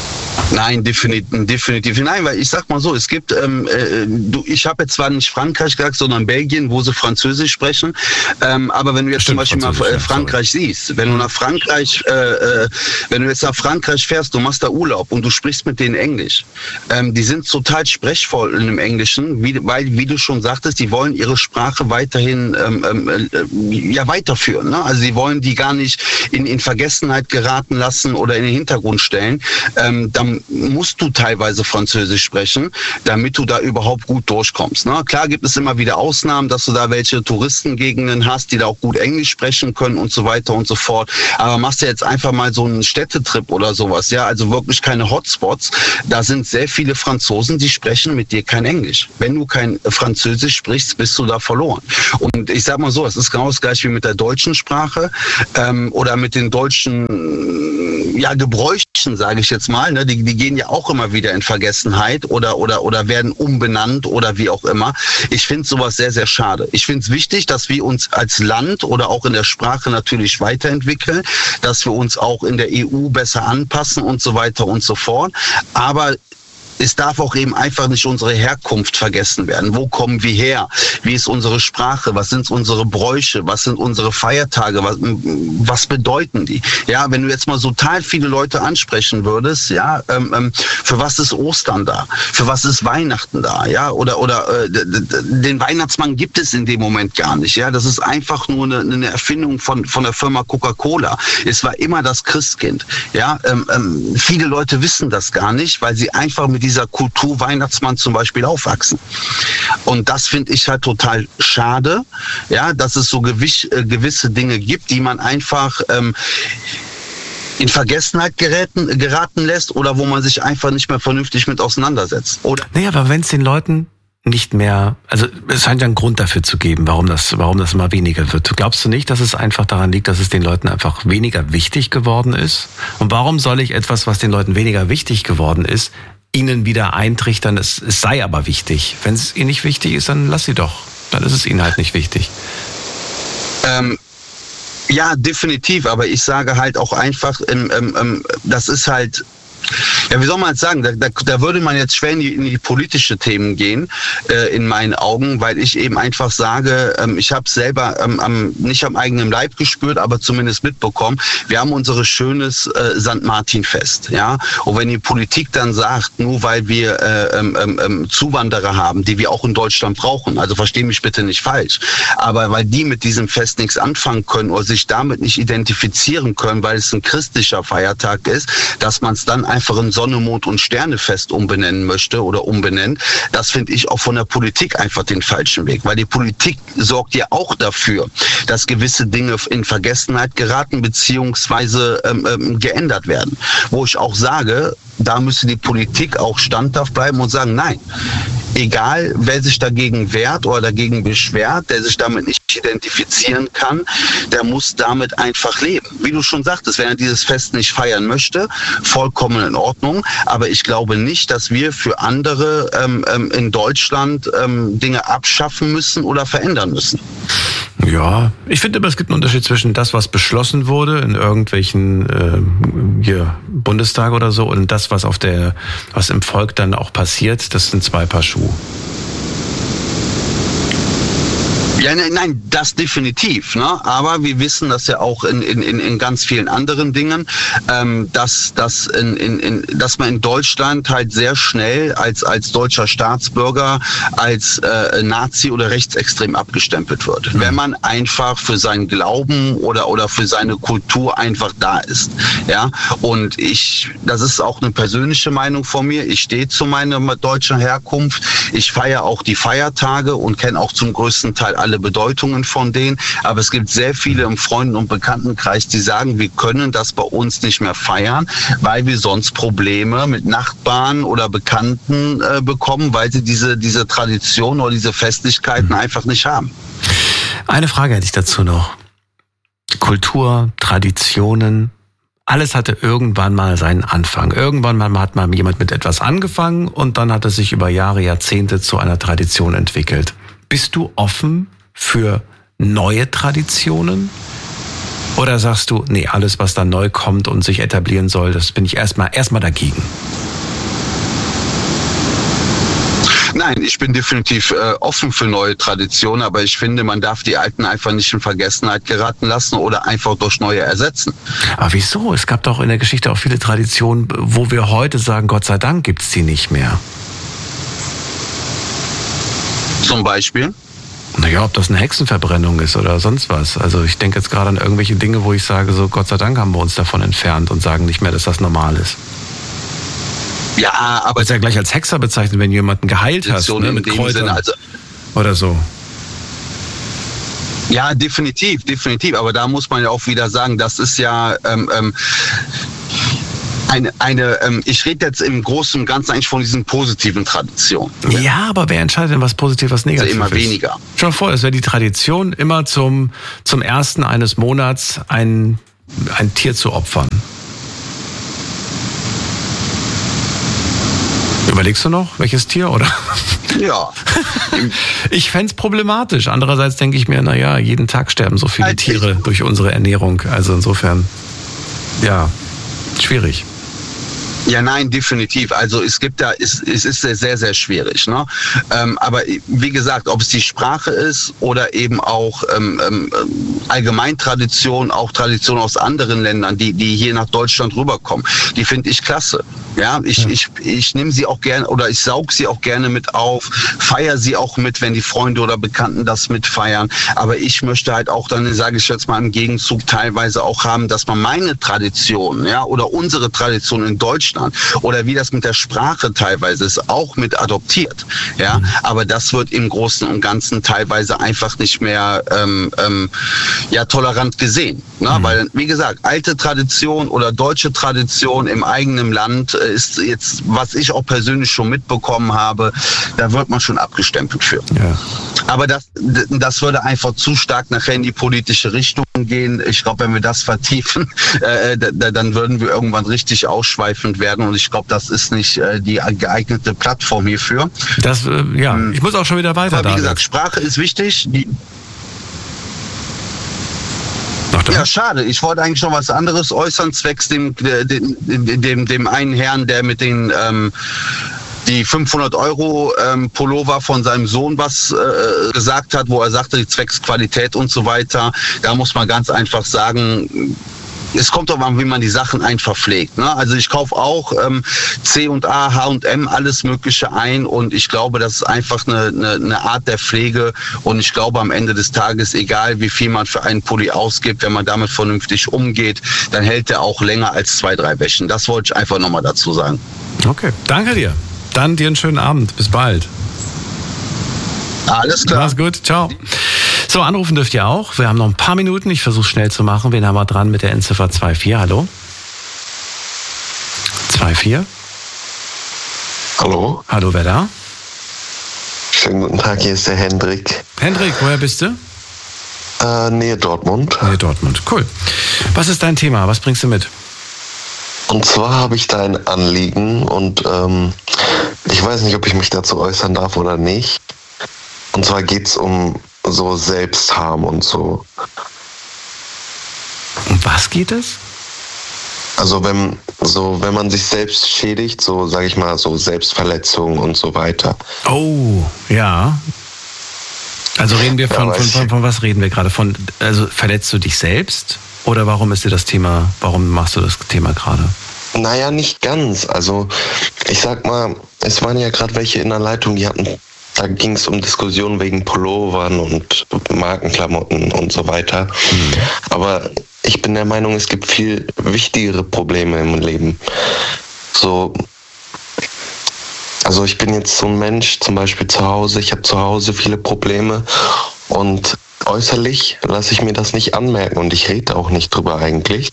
Nein, definitiv. Nein, weil ich sag mal so, es gibt, ich habe jetzt zwar nicht Frankreich gesagt, sondern Belgien, wo sie Französisch sprechen, aber wenn du jetzt zum Beispiel mal Frankreich siehst, wenn du nach Frankreich, wenn du jetzt nach Frankreich fährst, du machst da Urlaub und du sprichst mit denen Englisch, die sind total sprechvoll im Englischen, weil, wie du schon sagtest, die wollen ihre Sprache weiterhin weiterführen. Ne? Also sie wollen die gar nicht in Vergessenheit geraten lassen oder in den Hintergrund stellen. Dann musst du teilweise Französisch sprechen, damit du da überhaupt gut durchkommst. Ne? Klar gibt es immer wieder Ausnahmen, dass du da welche Touristengegenden hast, die da auch gut Englisch sprechen können und so weiter und so fort. Aber machst du jetzt einfach mal so einen Städtetrip oder sowas, ja, also wirklich keine Hotspots. Da sind sehr viele Franzosen, die sprechen mit dir kein Englisch. Wenn du kein Französisch sprichst, bist du da verloren. Und ich sag mal so, es ist genau das gleiche wie mit der deutschen Sprache oder mit den deutschen Gebräuchen, sage ich jetzt mal. Ne? Die gehen ja auch immer wieder in Vergessenheit oder werden umbenannt oder wie auch immer. Ich finde sowas sehr, sehr schade. Ich finde es wichtig, dass wir uns als Land oder auch in der Sprache natürlich weiterentwickeln, dass wir uns auch in der EU besser anpassen und so weiter und so fort. Aber es darf auch eben einfach nicht unsere Herkunft vergessen werden. Wo kommen wir her? Wie ist unsere Sprache? Was sind unsere Bräuche? Was sind unsere Feiertage? Was bedeuten die? Ja, wenn du jetzt mal total viele Leute ansprechen würdest, ja, für was ist Ostern da? Für was ist Weihnachten da? Ja, oder den Weihnachtsmann gibt es in dem Moment gar nicht. Ja, das ist einfach nur eine Erfindung von der Firma Coca-Cola. Es war immer das Christkind. Ja, viele Leute wissen das gar nicht, weil sie einfach mit dieser Kultur Weihnachtsmann zum Beispiel aufwachsen. Und das finde ich halt total schade, ja, dass es so gewisse Dinge gibt, die man einfach in Vergessenheit geraten lässt oder wo man sich einfach nicht mehr vernünftig mit auseinandersetzt. Oder? Naja, aber wenn es den Leuten nicht mehr, also es scheint ja einen Grund dafür zu geben, warum das immer weniger wird. Glaubst du nicht, dass es einfach daran liegt, dass es den Leuten einfach weniger wichtig geworden ist? Und warum soll ich etwas, was den Leuten weniger wichtig geworden ist, ihnen wieder eintrichtern, es sei aber wichtig? Wenn es ihnen nicht wichtig ist, dann lass sie doch. Dann ist es ihnen halt nicht wichtig. Ja, definitiv. Aber ich sage halt auch einfach, das ist halt, ja, wie soll man jetzt sagen, da würde man jetzt schwer in die politische Themen gehen, in meinen Augen, weil ich eben einfach sage, ich habe es selber nicht am eigenen Leib gespürt, aber zumindest mitbekommen, wir haben unser schönes St. Martin-Fest, ja, und wenn die Politik dann sagt, nur weil wir Zuwanderer haben, die wir auch in Deutschland brauchen, also versteh mich bitte nicht falsch, aber weil die mit diesem Fest nichts anfangen können oder sich damit nicht identifizieren können, weil es ein christlicher Feiertag ist, dass man es dann einfach in Sonne, Mond und Sternefest umbenennen möchte oder umbenennt, das finde ich auch von der Politik einfach den falschen Weg, weil die Politik sorgt ja auch dafür, dass gewisse Dinge in Vergessenheit geraten beziehungsweise geändert werden. Wo ich auch sage, da müsste die Politik auch standhaft bleiben und sagen, nein, egal wer sich dagegen wehrt oder dagegen beschwert, der sich damit nicht identifizieren kann, der muss damit einfach leben. Wie du schon sagtest, wenn er dieses Fest nicht feiern möchte, vollkommen in Ordnung, aber ich glaube nicht, dass wir für andere in Deutschland Dinge abschaffen müssen oder verändern müssen. Ja, ich finde aber, es gibt einen Unterschied zwischen das, was beschlossen wurde in irgendwelchen Bundestag oder so, und das, was im Volk dann auch passiert. Das sind zwei Paar Schuhe. Ja, nein, das definitiv. Ne? Aber wir wissen das ja auch in ganz vielen anderen Dingen, dass man in Deutschland halt sehr schnell als deutscher Staatsbürger als Nazi oder rechtsextrem abgestempelt wird, wenn man einfach für seinen Glauben oder für seine Kultur einfach da ist. Ja, und das ist auch eine persönliche Meinung von mir. Ich stehe zu meiner deutschen Herkunft. Ich feiere auch die Feiertage und kenne auch zum größten Teil alle Bedeutungen von denen, aber es gibt sehr viele im Freunden- und Bekanntenkreis, die sagen, wir können das bei uns nicht mehr feiern, weil wir sonst Probleme mit Nachbarn oder Bekannten bekommen, weil sie diese Tradition oder diese Festlichkeiten einfach nicht haben. Eine Frage hätte ich dazu noch. Kultur, Traditionen, alles hatte irgendwann mal seinen Anfang. Irgendwann mal hat mal jemand mit etwas angefangen und dann hat es sich über Jahre, Jahrzehnte zu einer Tradition entwickelt. Bist du offen für neue Traditionen? Oder sagst du, nee, alles, was da neu kommt und sich etablieren soll, das bin ich erstmal dagegen? Nein, ich bin definitiv offen für neue Traditionen, aber ich finde, man darf die alten einfach nicht in Vergessenheit geraten lassen oder einfach durch neue ersetzen. Aber wieso? Es gab doch in der Geschichte auch viele Traditionen, wo wir heute sagen, Gott sei Dank gibt's die nicht mehr. Zum Beispiel? Naja, ob das eine Hexenverbrennung ist oder sonst was. Also ich denke jetzt gerade an irgendwelche Dinge, wo ich sage, so Gott sei Dank haben wir uns davon entfernt und sagen nicht mehr, dass das normal ist. Ja, aber... Das ist ja gleich als Hexer bezeichnet, wenn du jemanden geheilt hast, ne, mit Kräutern Sinne, also, oder so. Ja, definitiv. Aber da muss man ja auch wieder sagen, das ist ja... ich rede jetzt im Großen und Ganzen eigentlich von diesen positiven Traditionen. Ja, aber wer entscheidet denn, was positiv, was negativ also immer ist? Weniger. Stell dir vor, es wäre die Tradition, immer zum ersten eines Monats ein Tier zu opfern. Überlegst du noch, welches Tier, oder? Ja. Ich fänd's problematisch. Andererseits denke ich mir, naja, jeden Tag sterben so viele Tiere durch unsere Ernährung. Also insofern, ja, schwierig. Ja, nein, definitiv. Also es ist sehr, sehr schwierig. Ne? Aber wie gesagt, ob es die Sprache ist oder eben auch Allgemeintradition, auch Traditionen aus anderen Ländern, die hier nach Deutschland rüberkommen, die finde ich klasse. Ja, ich nehme sie auch gerne oder ich saug sie auch gerne mit auf, feiere sie auch mit, wenn die Freunde oder Bekannten das mitfeiern. Aber ich möchte halt auch dann, sage ich jetzt mal im Gegenzug, teilweise auch haben, dass man meine Tradition, ja, oder unsere Tradition in Deutschland oder wie das mit der Sprache teilweise ist, auch mit adoptiert. Ja, aber das wird im Großen und Ganzen teilweise einfach nicht mehr tolerant gesehen. Ne? Weil, wie gesagt, alte Tradition oder deutsche Tradition im eigenen Land ist jetzt, was ich auch persönlich schon mitbekommen habe, da wird man schon abgestempelt für. Ja. Aber das würde einfach zu stark nachher in die politische Richtung gehen. Ich glaube, wenn wir das vertiefen, dann würden wir irgendwann richtig ausschweifend werden. Und ich glaube, das ist nicht die geeignete Plattform hierfür. Ich muss auch schon wieder weiter. Aber wie gesagt, Sprache ist wichtig. Ja, schade. Ich wollte eigentlich noch was anderes äußern, zwecks dem einen Herrn, der mit den die 500 € Pullover von seinem Sohn was gesagt hat, wo er sagte, zwecks Qualität und so weiter. Da muss man ganz einfach sagen, es kommt doch an, wie man die Sachen einfach pflegt. Ne? Also ich kaufe auch C&A, H&M, alles Mögliche ein und ich glaube, das ist einfach eine Art der Pflege und ich glaube am Ende des Tages, egal wie viel man für einen Pulli ausgibt, wenn man damit vernünftig umgeht, dann hält der auch länger als 2, 3 Wäschen. Das wollte ich einfach nochmal dazu sagen. Okay, danke dir. Dann dir einen schönen Abend. Bis bald. Alles klar. Mach's gut. Ciao. So, anrufen dürft ihr auch. Wir haben noch ein paar Minuten. Ich versuche schnell zu machen. Wen haben wir dran mit der Endziffer 24? Hallo? 24? Hallo? Hallo, wer da? Schönen guten Tag, hier ist der Hendrik. Hendrik, woher bist du? Nähe Dortmund. Nähe Dortmund, cool. Was ist dein Thema? Was bringst du mit? Und zwar habe ich da ein Anliegen und ich weiß nicht, ob ich mich dazu äußern darf oder nicht. Und zwar geht es um so Selbstharm und so. Um was geht es? Also wenn man sich selbst schädigt, so sage ich mal, so Selbstverletzung und so weiter. Oh, ja. Also reden wir von was reden wir gerade? Also verletzt du dich selbst? Oder warum machst du das Thema gerade? Naja, nicht ganz. Also ich sag mal, es waren ja gerade welche in der Leitung, da ging es um Diskussionen wegen Pullovern und Markenklamotten und so weiter. Aber ich bin der Meinung, es gibt viel wichtigere Probleme im Leben. Also ich bin jetzt so ein Mensch, zum Beispiel zu Hause, ich habe zu Hause viele Probleme und äußerlich lasse ich mir das nicht anmerken und ich rede auch nicht drüber eigentlich.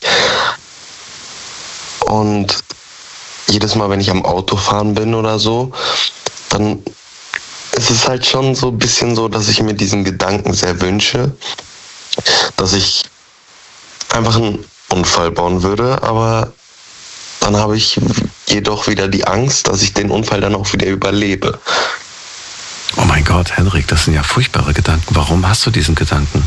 Und jedes Mal, wenn ich am Autofahren bin oder so, dann ist es halt schon so ein bisschen so, dass ich mir diesen Gedanken sehr wünsche, dass ich einfach einen Unfall bauen würde, aber dann habe ich jedoch wieder die Angst, dass ich den Unfall dann auch wieder überlebe. Oh mein Gott, Henrik, das sind ja furchtbare Gedanken. Warum hast du diesen Gedanken?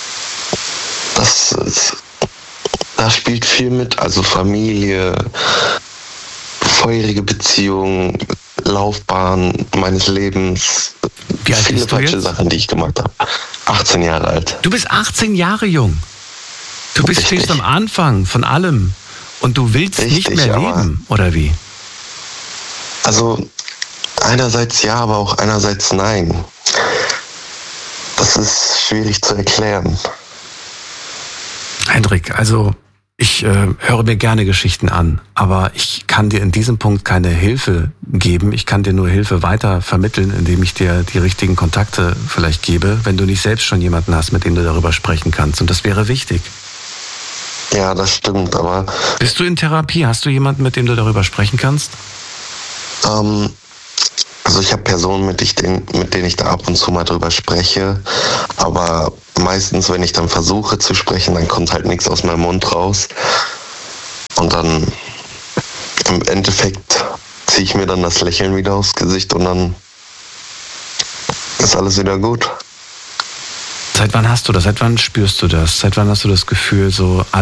Da spielt viel mit, also Familie, vorherige Beziehungen, Laufbahn meines Lebens. Wie alt Viele bist du falsche jetzt? Sachen, die ich gemacht habe. 18 Jahre alt. Du bist 18 Jahre jung. Du stehst am Anfang von allem. Und du willst nicht mehr leben, oder wie? Also einerseits ja, aber auch einerseits nein. Das ist schwierig zu erklären. Hendrik, also ich höre mir gerne Geschichten an, aber ich kann dir in diesem Punkt keine Hilfe geben. Ich kann dir nur Hilfe weiter vermitteln, indem ich dir die richtigen Kontakte vielleicht gebe, wenn du nicht selbst schon jemanden hast, mit dem du darüber sprechen kannst. Und das wäre wichtig. Ja, das stimmt, aber... Bist du in Therapie? Hast du jemanden, mit dem du darüber sprechen kannst? Also ich habe Personen, mit denen ich da ab und zu mal drüber spreche, aber meistens, wenn ich dann versuche zu sprechen, dann kommt halt nichts aus meinem Mund raus. Und dann im Endeffekt ziehe ich mir dann das Lächeln wieder aufs Gesicht und dann ist alles wieder gut. Seit wann hast du das? Seit wann spürst du das? Seit wann hast du das Gefühl, so